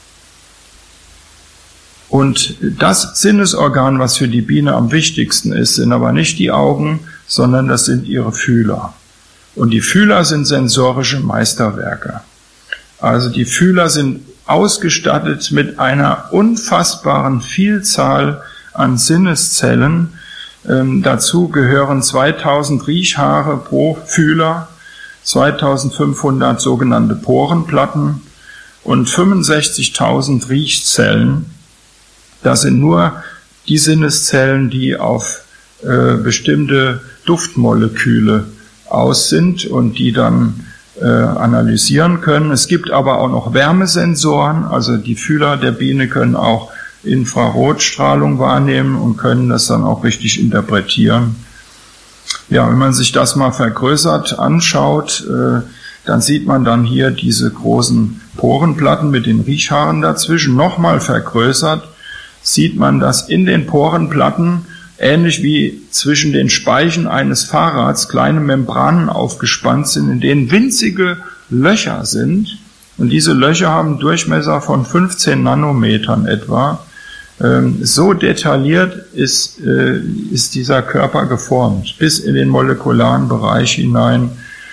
Und das Sinnesorgan, was für die Biene am wichtigsten ist, sind aber nicht die Augen, sondern das sind ihre Fühler. Und die Fühler sind sensorische Meisterwerke. Also die Fühler sind ausgestattet mit einer unfassbaren Vielzahl an Sinneszellen. Ähm, dazu gehören zweitausend Riechhaare pro Fühler, zweitausendfünfhundert sogenannte Porenplatten und fünfundsechzigtausend Riechzellen. Das sind nur die Sinneszellen, die auf äh, bestimmte Duftmoleküle aus sind und die dann äh, analysieren können. Es gibt aber auch noch Wärmesensoren, also die Fühler der Biene können auch Infrarotstrahlung wahrnehmen und können das dann auch richtig interpretieren. Ja, wenn man sich das mal vergrößert anschaut, äh, dann sieht man dann hier diese großen Porenplatten mit den Riechhaaren dazwischen. Nochmal vergrößert sieht man, dass in den Porenplatten, ähnlich wie zwischen den Speichen eines Fahrrads, kleine Membranen aufgespannt sind, in denen winzige Löcher sind. Und diese Löcher haben einen Durchmesser von fünfzehn Nanometern etwa. So detailliert ist, ist dieser Körper geformt, bis in den molekularen Bereich hinein.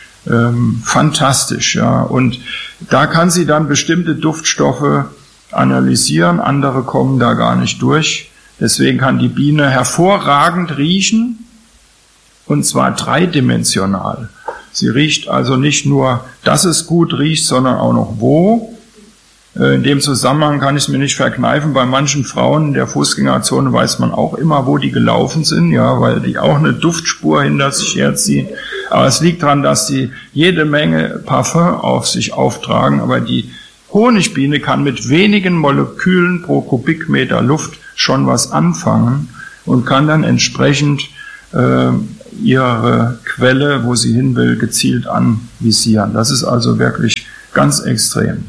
Fantastisch, ja. Und da kann sie dann bestimmte Duftstoffe analysieren, andere kommen da gar nicht durch. Deswegen kann die Biene hervorragend riechen, und zwar dreidimensional. Sie riecht also nicht nur, dass es gut riecht, sondern auch noch wo. In dem Zusammenhang kann ich es mir nicht verkneifen. Bei manchen Frauen in der Fußgängerzone weiß man auch immer, wo die gelaufen sind, ja, weil die auch eine Duftspur hinter sich herziehen. Aber es liegt daran, dass die jede Menge Parfum auf sich auftragen. Aber die Honigbiene kann mit wenigen Molekülen pro Kubikmeter Luft schon was anfangen und kann dann entsprechend äh, ihre Quelle, wo sie hin will, gezielt anvisieren. Das ist also wirklich ganz extrem.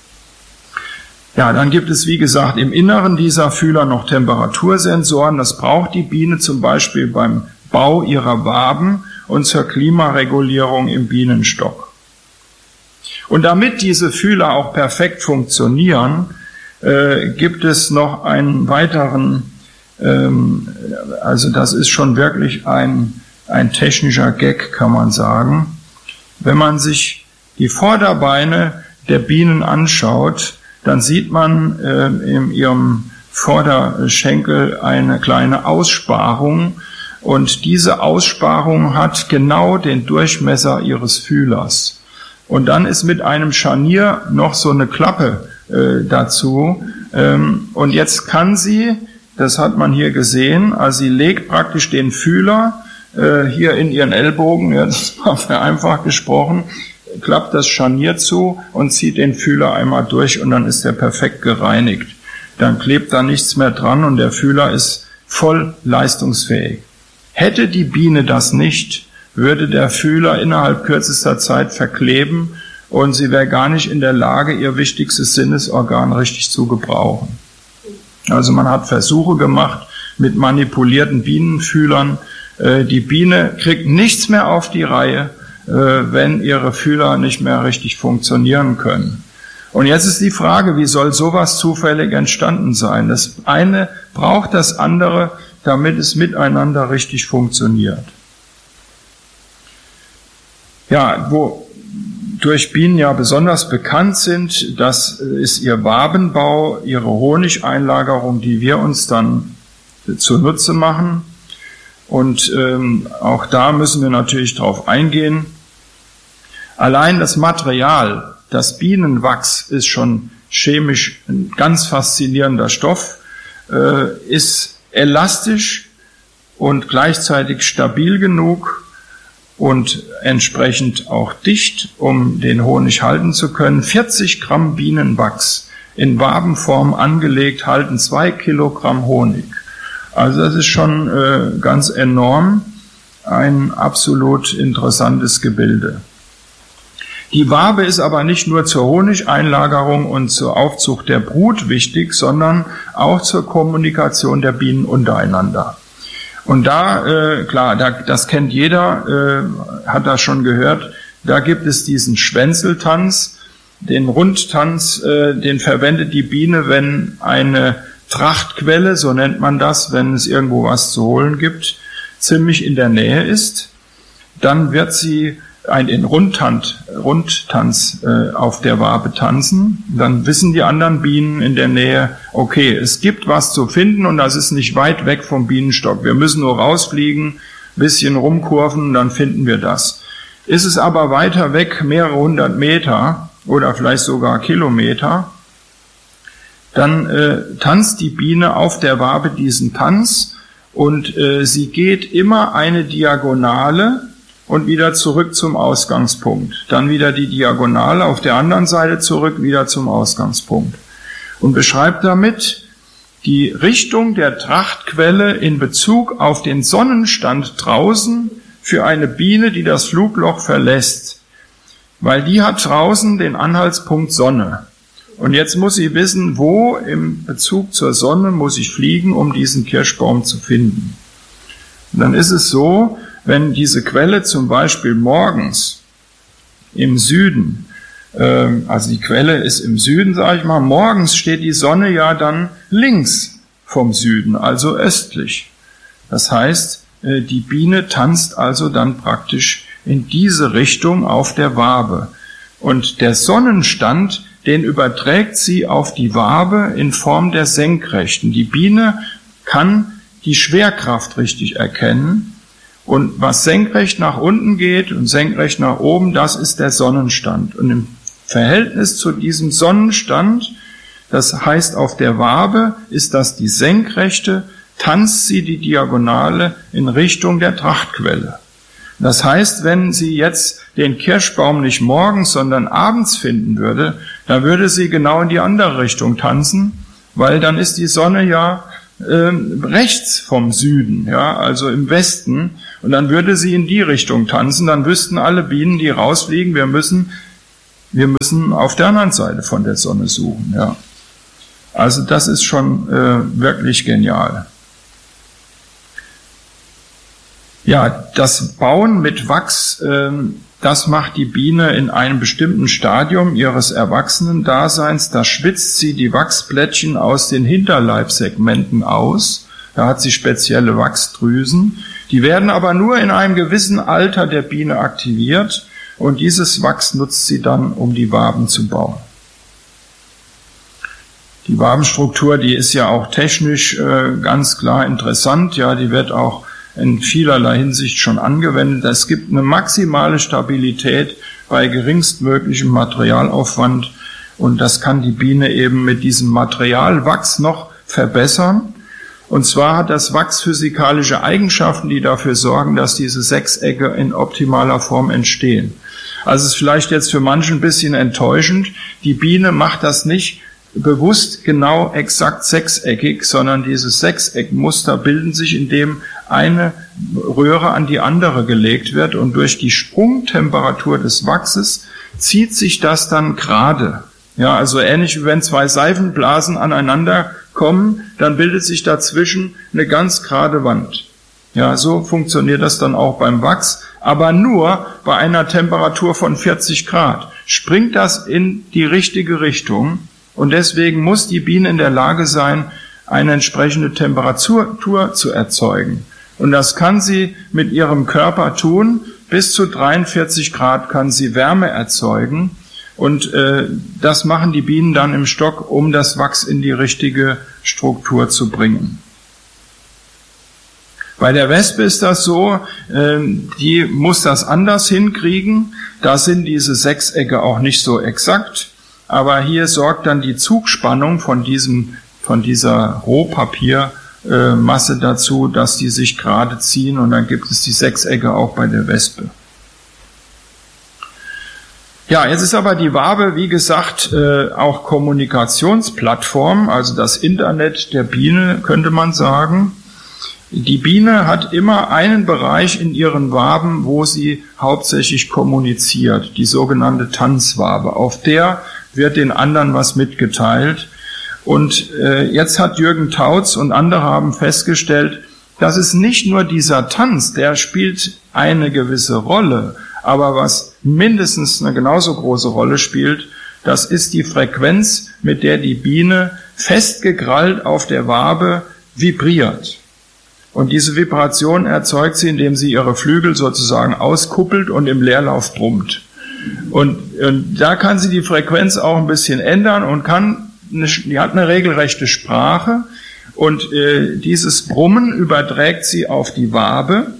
Ja, dann gibt es, wie gesagt, im Inneren dieser Fühler noch Temperatursensoren. Das braucht die Biene zum Beispiel beim Bau ihrer Waben und zur Klimaregulierung im Bienenstock. Und damit diese Fühler auch perfekt funktionieren, äh, gibt es noch einen weiteren, ähm, also das ist schon wirklich ein, ein technischer Gag, kann man sagen. Wenn man sich die Vorderbeine der Bienen anschaut, dann sieht man äh, in ihrem Vorderschenkel eine kleine Aussparung, und diese Aussparung hat genau den Durchmesser ihres Fühlers. Und dann ist mit einem Scharnier noch so eine Klappe äh, dazu. Ähm, und jetzt kann sie, das hat man hier gesehen, also sie legt praktisch den Fühler äh, hier in ihren Ellbogen, jetzt mal vereinfacht gesprochen, klappt das Scharnier zu und zieht den Fühler einmal durch, und dann ist er perfekt gereinigt. Dann klebt da nichts mehr dran und der Fühler ist voll leistungsfähig. Hätte die Biene das nicht, würde der Fühler innerhalb kürzester Zeit verkleben und sie wäre gar nicht in der Lage, ihr wichtigstes Sinnesorgan richtig zu gebrauchen. Also man hat Versuche gemacht mit manipulierten Bienenfühlern. Die Biene kriegt nichts mehr auf die Reihe, wenn ihre Fühler nicht mehr richtig funktionieren können. Und jetzt ist die Frage, wie soll sowas zufällig entstanden sein? Das eine braucht das andere, damit es miteinander richtig funktioniert. Ja, wo durch Bienen ja besonders bekannt sind, das ist ihr Wabenbau, ihre Honigeinlagerung, die wir uns dann zunutze machen. Und ähm, auch da müssen wir natürlich drauf eingehen. Allein das Material, das Bienenwachs, ist schon chemisch ein ganz faszinierender Stoff, äh, ist elastisch und gleichzeitig stabil genug und entsprechend auch dicht, um den Honig halten zu können. vierzig Gramm Bienenwachs in Wabenform angelegt halten zwei Kilogramm Honig. Also das ist schon äh, ganz enorm, ein absolut interessantes Gebilde. Die Wabe ist aber nicht nur zur Honigeinlagerung und zur Aufzucht der Brut wichtig, sondern auch zur Kommunikation der Bienen untereinander. Und da, äh, klar, da, das kennt jeder, äh, hat das schon gehört, da gibt es diesen Schwänzeltanz, den Rundtanz, äh, den verwendet die Biene, wenn eine Trachtquelle, so nennt man das, wenn es irgendwo was zu holen gibt, ziemlich in der Nähe ist. Dann wird sie einen Rundtanz, Rundtanz äh, auf der Wabe tanzen. Dann wissen die anderen Bienen in der Nähe, okay, es gibt was zu finden und das ist nicht weit weg vom Bienenstock. Wir müssen nur rausfliegen, bisschen rumkurven, dann finden wir das. Ist es aber weiter weg, mehrere hundert Meter oder vielleicht sogar Kilometer, dann äh, tanzt die Biene auf der Wabe diesen Tanz und äh, sie geht immer eine Diagonale und wieder zurück zum Ausgangspunkt. Dann wieder die Diagonale auf der anderen Seite zurück, wieder zum Ausgangspunkt. Und beschreibt damit die Richtung der Trachtquelle in Bezug auf den Sonnenstand draußen für eine Biene, die das Flugloch verlässt. Weil die hat draußen den Anhaltspunkt Sonne. Und jetzt muss sie wissen, wo im Bezug zur Sonne muss ich fliegen, um diesen Kirschbaum zu finden. Und dann ist es so, wenn diese Quelle zum Beispiel morgens im Süden, äh, also die Quelle ist im Süden, sage ich mal, morgens steht die Sonne ja dann links vom Süden, also östlich. Das heißt, äh, die Biene tanzt also dann praktisch in diese Richtung auf der Wabe. Und der Sonnenstand, den überträgt sie auf die Wabe in Form der Senkrechten. Die Biene kann die Schwerkraft richtig erkennen. Und was senkrecht nach unten geht und senkrecht nach oben, das ist der Sonnenstand. Und im Verhältnis zu diesem Sonnenstand, das heißt auf der Wabe, ist das die Senkrechte, tanzt sie die Diagonale in Richtung der Trachtquelle. Das heißt, wenn sie jetzt den Kirschbaum nicht morgens, sondern abends finden würde, dann würde sie genau in die andere Richtung tanzen, weil dann ist die Sonne ja äh, rechts vom Süden, ja, also im Westen, und dann würde sie in die Richtung tanzen, dann wüssten alle Bienen, die rausfliegen, wir müssen, wir müssen auf der anderen Seite von der Sonne suchen, ja. Also das ist schon äh, wirklich genial. Ja, das Bauen mit Wachs, äh, das macht die Biene in einem bestimmten Stadium ihres Erwachsenendaseins. Da schwitzt sie die Wachsplättchen aus den Hinterleibssegmenten aus. Da hat sie spezielle Wachsdrüsen. Die werden aber nur in einem gewissen Alter der Biene aktiviert und dieses Wachs nutzt sie dann, um die Waben zu bauen. Die Wabenstruktur, die ist ja auch technisch äh, ganz klar interessant. Ja, die wird auch in vielerlei Hinsicht schon angewendet. Es gibt eine maximale Stabilität bei geringstmöglichem Materialaufwand und das kann die Biene eben mit diesem Materialwachs noch verbessern. Und zwar hat das Wachs physikalische Eigenschaften, die dafür sorgen, dass diese Sechsecke in optimaler Form entstehen. Also es ist vielleicht jetzt für manche ein bisschen enttäuschend. Die Biene macht das nicht bewusst genau exakt sechseckig, sondern diese Sechseckmuster bilden sich, indem eine Röhre an die andere gelegt wird und durch die Sprungtemperatur des Wachses zieht sich das dann gerade. Ja, also ähnlich wie wenn zwei Seifenblasen aneinander kommen, dann bildet sich dazwischen eine ganz gerade Wand. Ja, so funktioniert das dann auch beim Wachs, aber nur bei einer Temperatur von vierzig Grad. Springt das in die richtige Richtung und deswegen muss die Biene in der Lage sein, eine entsprechende Temperatur zu erzeugen. Und das kann sie mit ihrem Körper tun. Bis zu dreiundvierzig Grad kann sie Wärme erzeugen. Und äh, das machen die Bienen dann im Stock, um das Wachs in die richtige Struktur zu bringen. Bei der Wespe ist das so, äh, die muss das anders hinkriegen. Da sind diese Sechsecke auch nicht so exakt. Aber hier sorgt dann die Zugspannung von diesem, von dieser Rohpapiermasse dazu, dass die sich gerade ziehen und dann gibt es die Sechsecke auch bei der Wespe. Ja, jetzt ist aber die Wabe, wie gesagt, auch Kommunikationsplattform, also das Internet der Biene, könnte man sagen. Die Biene hat immer einen Bereich in ihren Waben, wo sie hauptsächlich kommuniziert, die sogenannte Tanzwabe. Auf der wird den anderen was mitgeteilt. Und äh, jetzt hat Jürgen Tautz und andere haben festgestellt, dass es nicht nur dieser Tanz, der spielt eine gewisse Rolle, aber was mindestens eine genauso große Rolle spielt, das ist die Frequenz, mit der die Biene festgekrallt auf der Wabe vibriert. Und diese Vibration erzeugt sie, indem sie ihre Flügel sozusagen auskuppelt und im Leerlauf brummt. Und, und da kann sie die Frequenz auch ein bisschen ändern und kann, eine, die hat eine regelrechte Sprache und äh, dieses Brummen überträgt sie auf die Wabe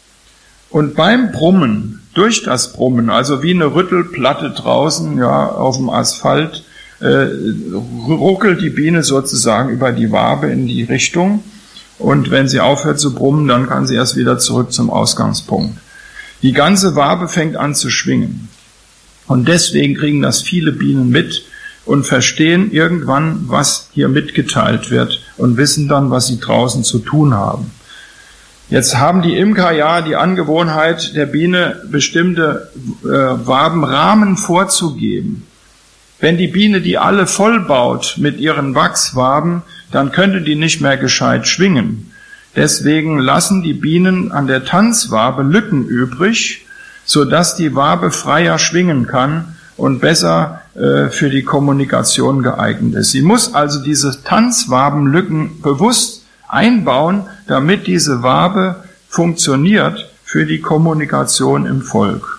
und beim Brummen, durch das Brummen, also wie eine Rüttelplatte draußen, ja, auf dem Asphalt, äh, ruckelt die Biene sozusagen über die Wabe in die Richtung und wenn sie aufhört zu brummen, dann kann sie erst wieder zurück zum Ausgangspunkt. Die ganze Wabe fängt an zu schwingen. Und deswegen kriegen das viele Bienen mit und verstehen irgendwann, was hier mitgeteilt wird und wissen dann, was sie draußen zu tun haben. Jetzt haben die Imker ja die Angewohnheit der Biene, bestimmte äh, Wabenrahmen vorzugeben. Wenn die Biene die alle vollbaut mit ihren Wachswaben, dann könnte die nicht mehr gescheit schwingen. Deswegen lassen die Bienen an der Tanzwabe Lücken übrig, so dass die Wabe freier schwingen kann und besser äh, für die Kommunikation geeignet ist. Sie muss also diese Tanzwabenlücken bewusst einbauen, damit diese Wabe funktioniert für die Kommunikation im Volk.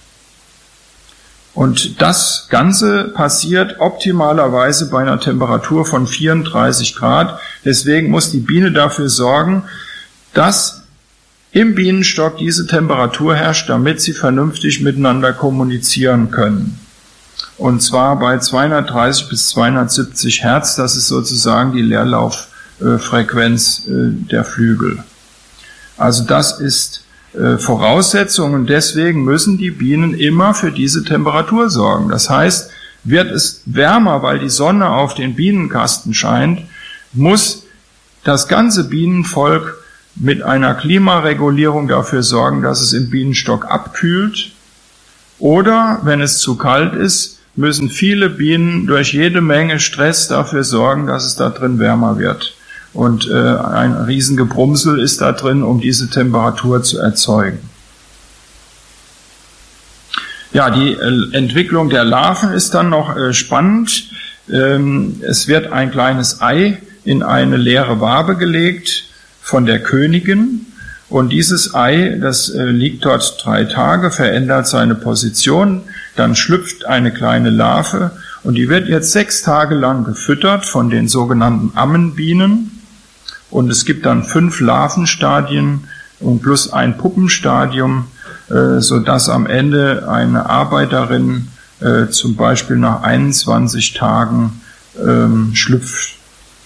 Und das Ganze passiert optimalerweise bei einer Temperatur von vierunddreißig Grad. Deswegen muss die Biene dafür sorgen, dass im Bienenstock diese Temperatur herrscht, damit sie vernünftig miteinander kommunizieren können. Und zwar bei zweihundertdreißig bis zweihundertsiebzig Hertz, das ist sozusagen die Leerlauffrequenz der Flügel. Also das ist Voraussetzung und deswegen müssen die Bienen immer für diese Temperatur sorgen. Das heißt, wird es wärmer, weil die Sonne auf den Bienenkasten scheint, muss das ganze Bienenvolk mit einer Klimaregulierung dafür sorgen, dass es im Bienenstock abkühlt. Oder, wenn es zu kalt ist, müssen viele Bienen durch jede Menge Stress dafür sorgen, dass es da drin wärmer wird. Und äh, ein Riesengebrumsel ist da drin, um diese Temperatur zu erzeugen. Ja, die äh, Entwicklung der Larven ist dann noch äh, spannend. Ähm, es wird ein kleines Ei in eine leere Wabe gelegt von der Königin. Und dieses Ei, das äh, liegt dort drei Tage, verändert seine Position. Dann schlüpft eine kleine Larve und die wird jetzt sechs Tage lang gefüttert von den sogenannten Ammenbienen. Und es gibt dann fünf Larvenstadien und plus ein Puppenstadium, äh, sodass am Ende eine Arbeiterin äh, zum Beispiel nach einundzwanzig Tagen ähm, schlüpft.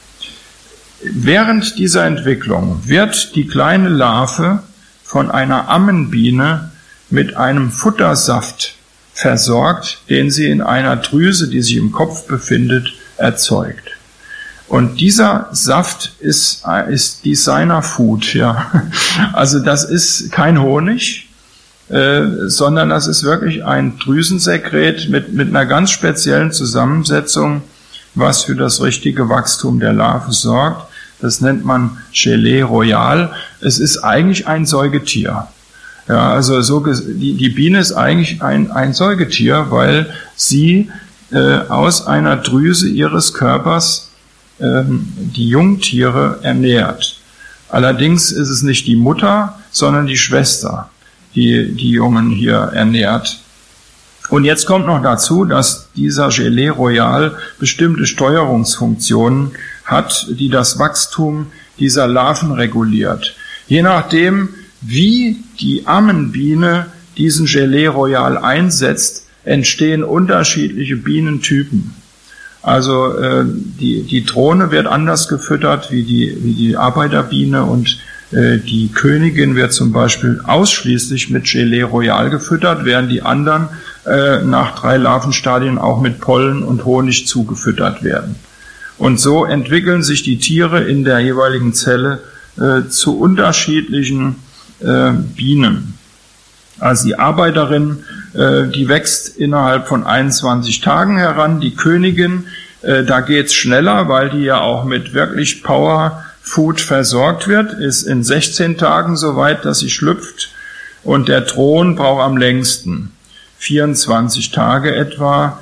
Während dieser Entwicklung wird die kleine Larve von einer Ammenbiene mit einem Futtersaft versorgt, den sie in einer Drüse, die sich im Kopf befindet, erzeugt. Und dieser Saft ist, ist Designer Food, ja. Also das ist kein Honig, äh, sondern das ist wirklich ein Drüsensekret mit, mit einer ganz speziellen Zusammensetzung, was für das richtige Wachstum der Larve sorgt. Das nennt man Gelée Royale. Es ist eigentlich ein Säugetier. Ja, also so, die, die Biene ist eigentlich ein, ein Säugetier, weil sie äh, aus einer Drüse ihres Körpers ähm, die Jungtiere ernährt. Allerdings ist es nicht die Mutter, sondern die Schwester, die die Jungen hier ernährt. Und jetzt kommt noch dazu, dass dieser Gelée Royale bestimmte Steuerungsfunktionen hat, die das Wachstum dieser Larven reguliert. Je nachdem, wie die Ammenbiene diesen Gelée Royale einsetzt, entstehen unterschiedliche Bienentypen. Also äh, die, die Drohne wird anders gefüttert wie die, wie die Arbeiterbiene und äh, die Königin wird zum Beispiel ausschließlich mit Gelée Royale gefüttert, während die anderen äh, nach drei Larvenstadien auch mit Pollen und Honig zugefüttert werden. Und so entwickeln sich die Tiere in der jeweiligen Zelle äh, zu unterschiedlichen äh, Bienen. Also die Arbeiterin, äh, die wächst innerhalb von einundzwanzig Tagen heran. Die Königin, äh, da geht's schneller, weil die ja auch mit wirklich Power Food versorgt wird, ist in sechzehn Tagen so weit, dass sie schlüpft. Und der Thron braucht am längsten, vierundzwanzig Tage etwa.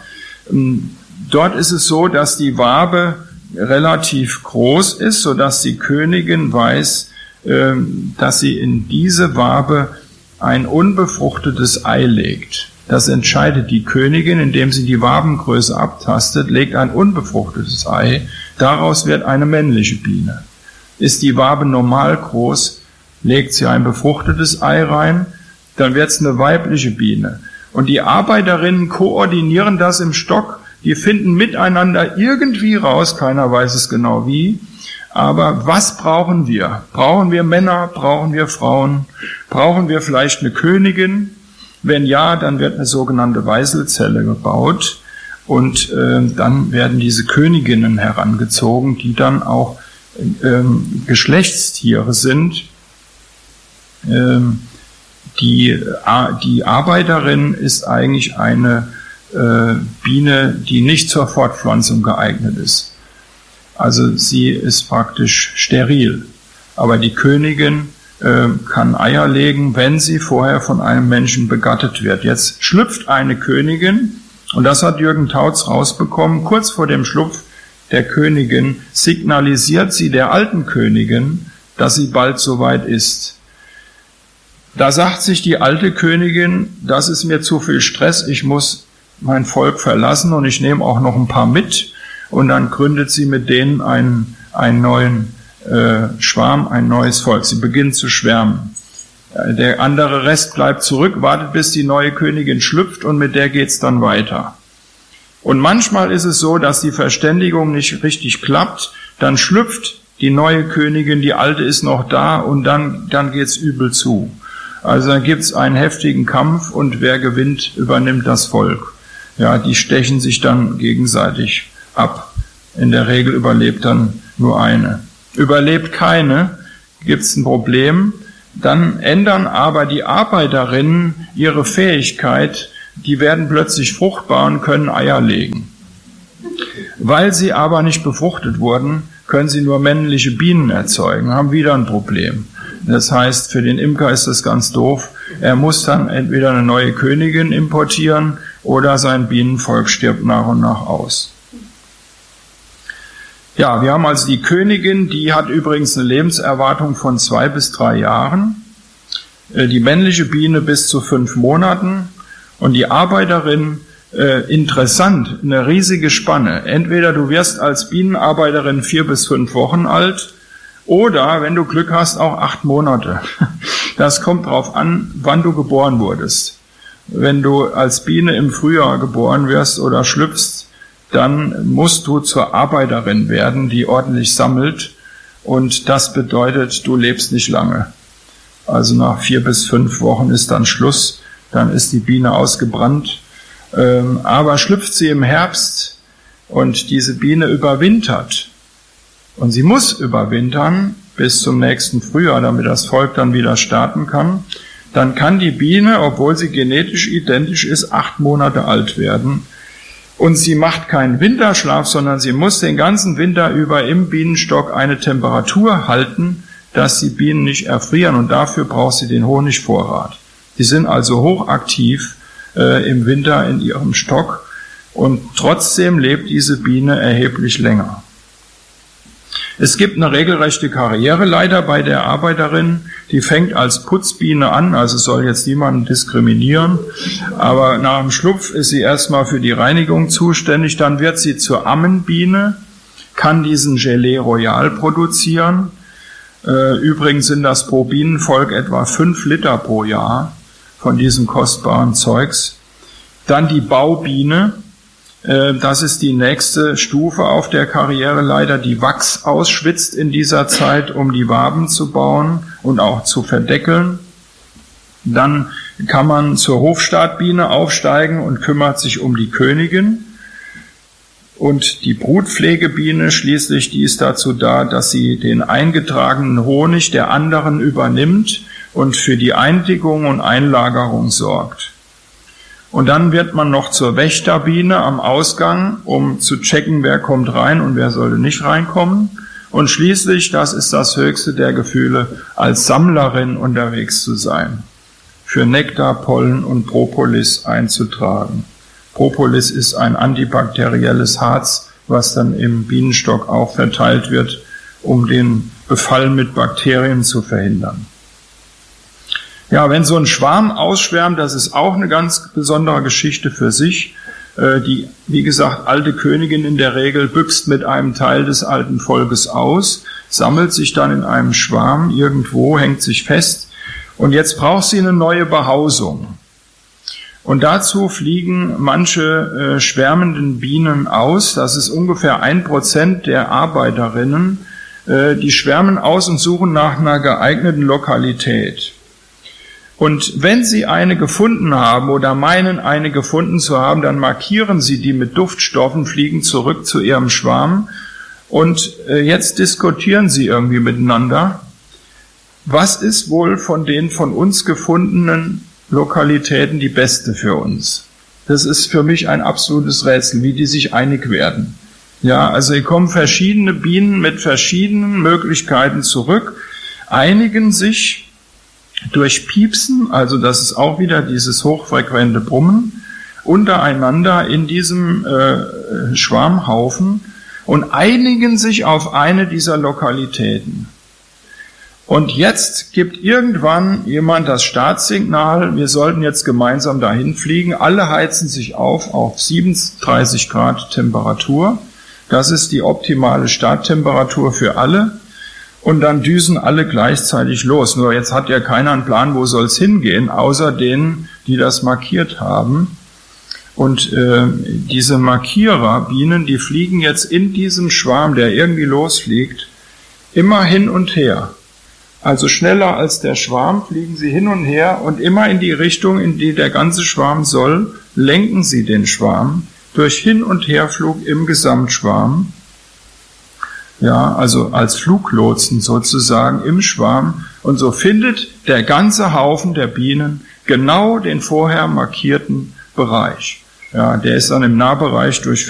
Dort ist es so, dass die Wabe relativ groß ist, sodass die Königin weiß, dass sie in diese Wabe ein unbefruchtetes Ei legt. Das entscheidet die Königin, indem sie die Wabengröße abtastet, legt ein unbefruchtetes Ei. Daraus wird eine männliche Biene. Ist die Wabe normal groß, legt sie ein befruchtetes Ei rein, dann wird es eine weibliche Biene. Und die Arbeiterinnen koordinieren das im Stock, die finden miteinander irgendwie raus, keiner weiß es genau wie, aber was brauchen wir? Brauchen wir Männer? Brauchen wir Frauen? Brauchen wir vielleicht eine Königin? Wenn ja, dann wird eine sogenannte Weißelzelle gebaut und äh, dann werden diese Königinnen herangezogen, die dann auch ähm, Geschlechtstiere sind. Ähm, die, die Arbeiterin ist eigentlich eine äh, Biene, die nicht zur Fortpflanzung geeignet ist. Also sie ist praktisch steril. Aber die Königin äh, kann Eier legen, wenn sie vorher von einem Menschen begattet wird. Jetzt schlüpft eine Königin, und das hat Jürgen Tautz rausbekommen, kurz vor dem Schlupf der Königin signalisiert sie der alten Königin, dass sie bald soweit ist. Da sagt sich die alte Königin, das ist mir zu viel Stress, ich muss mein Volk verlassen und ich nehme auch noch ein paar mit. Und dann gründet sie mit denen einen, einen neuen äh, Schwarm, ein neues Volk. Sie beginnt zu schwärmen. Der andere Rest bleibt zurück, wartet, bis die neue Königin schlüpft und mit der geht's dann weiter. Und manchmal ist es so, dass die Verständigung nicht richtig klappt, dann schlüpft die neue Königin, die alte ist noch da und dann, dann geht's übel zu. Also dann gibt's einen heftigen Kampf und wer gewinnt, übernimmt das Volk. Ja, die stechen sich dann gegenseitig ab. In der Regel überlebt dann nur eine. Überlebt keine, gibt's ein Problem. Dann ändern aber die Arbeiterinnen ihre Fähigkeit, die werden plötzlich fruchtbar und können Eier legen. Weil sie aber nicht befruchtet wurden, können sie nur männliche Bienen erzeugen, haben wieder ein Problem. Das heißt, für den Imker ist das ganz doof. Er muss dann entweder eine neue Königin importieren oder sein Bienenvolk stirbt nach und nach aus. Ja, wir haben also die Königin, die hat übrigens eine Lebenserwartung von zwei bis drei Jahren. Die männliche Biene bis zu fünf Monaten und die Arbeiterin, äh, interessant, eine riesige Spanne. Entweder du wirst als Bienenarbeiterin vier bis fünf Wochen alt oder, wenn du Glück hast, auch acht Monate. Das kommt drauf an, wann du geboren wurdest. Wenn du als Biene im Frühjahr geboren wirst oder schlüpfst, dann musst du zur Arbeiterin werden, die ordentlich sammelt. Und das bedeutet, du lebst nicht lange. Also nach vier bis fünf Wochen ist dann Schluss, dann ist die Biene ausgebrannt. Ähm, aber schlüpft sie im Herbst und diese Biene überwintert, und sie muss überwintern bis zum nächsten Frühjahr, damit das Volk dann wieder starten kann, dann kann die Biene, obwohl sie genetisch identisch ist, acht Monate alt werden. Und sie macht keinen Winterschlaf, sondern sie muss den ganzen Winter über im Bienenstock eine Temperatur halten, dass die Bienen nicht erfrieren, und dafür braucht sie den Honigvorrat. Die sind also hochaktiv äh, im Winter in ihrem Stock, und trotzdem lebt diese Biene erheblich länger. Es gibt eine regelrechte Karriereleiter bei der Arbeiterin, die fängt als Putzbiene an, also soll jetzt niemanden diskriminieren, aber nach dem Schlupf ist sie erstmal für die Reinigung zuständig, dann wird sie zur Ammenbiene, kann diesen Gelee Royal produzieren. Übrigens sind das pro Bienenvolk etwa fünf Liter pro Jahr von diesem kostbaren Zeugs. Dann die Baubiene. Das ist die nächste Stufe auf der Karriereleiter, die Wachs ausschwitzt in dieser Zeit, um die Waben zu bauen und auch zu verdeckeln. Dann kann man zur Hofstaatbiene aufsteigen und kümmert sich um die Königin. Und die Brutpflegebiene schließlich, die ist dazu da, dass sie den eingetragenen Honig der anderen übernimmt und für die Eindickung und Einlagerung sorgt. Und dann wird man noch zur Wächterbiene am Ausgang, um zu checken, wer kommt rein und wer sollte nicht reinkommen. Und schließlich, das ist das höchste der Gefühle, als Sammlerin unterwegs zu sein, für Nektar, Pollen und Propolis einzutragen. Propolis ist ein antibakterielles Harz, was dann im Bienenstock auch verteilt wird, um den Befall mit Bakterien zu verhindern. Ja, wenn so ein Schwarm ausschwärmt, das ist auch eine ganz besondere Geschichte für sich. Die, wie gesagt, alte Königin in der Regel büchst mit einem Teil des alten Volkes aus, sammelt sich dann in einem Schwarm irgendwo, hängt sich fest, und jetzt braucht sie eine neue Behausung. Und dazu fliegen manche äh, schwärmenden Bienen aus, das ist ungefähr ein Prozent der Arbeiterinnen, äh, die schwärmen aus und suchen nach einer geeigneten Lokalität. Und wenn sie eine gefunden haben oder meinen, eine gefunden zu haben, dann markieren sie die mit Duftstoffen, fliegen zurück zu ihrem Schwarm, und äh, jetzt diskutieren sie irgendwie miteinander. Was ist wohl von den von uns gefundenen Lokalitäten die beste für uns? Das ist für mich ein absolutes Rätsel, wie die sich einig werden. Ja, also hier kommen verschiedene Bienen mit verschiedenen Möglichkeiten zurück, einigen sich durch Piepsen, also das ist auch wieder dieses hochfrequente Brummen, untereinander in diesem äh, Schwarmhaufen und einigen sich auf eine dieser Lokalitäten. Und jetzt gibt irgendwann jemand das Startsignal, wir sollten jetzt gemeinsam dahin fliegen. Alle heizen sich auf auf siebenunddreißig Grad Temperatur. Das ist die optimale Starttemperatur für alle. Und dann düsen alle gleichzeitig los. Nur jetzt hat ja keiner einen Plan, wo soll es hingehen, außer denen, die das markiert haben. Und äh, diese Markiererbienen, die fliegen jetzt in diesem Schwarm, der irgendwie losfliegt, immer hin und her. Also schneller als der Schwarm fliegen sie hin und her, und immer in die Richtung, in die der ganze Schwarm soll, lenken sie den Schwarm durch Hin- und Herflug im Gesamtschwarm. Ja, also als Fluglotsen sozusagen im Schwarm. Und so findet der ganze Haufen der Bienen genau den vorher markierten Bereich. Ja, der ist dann im Nahbereich durch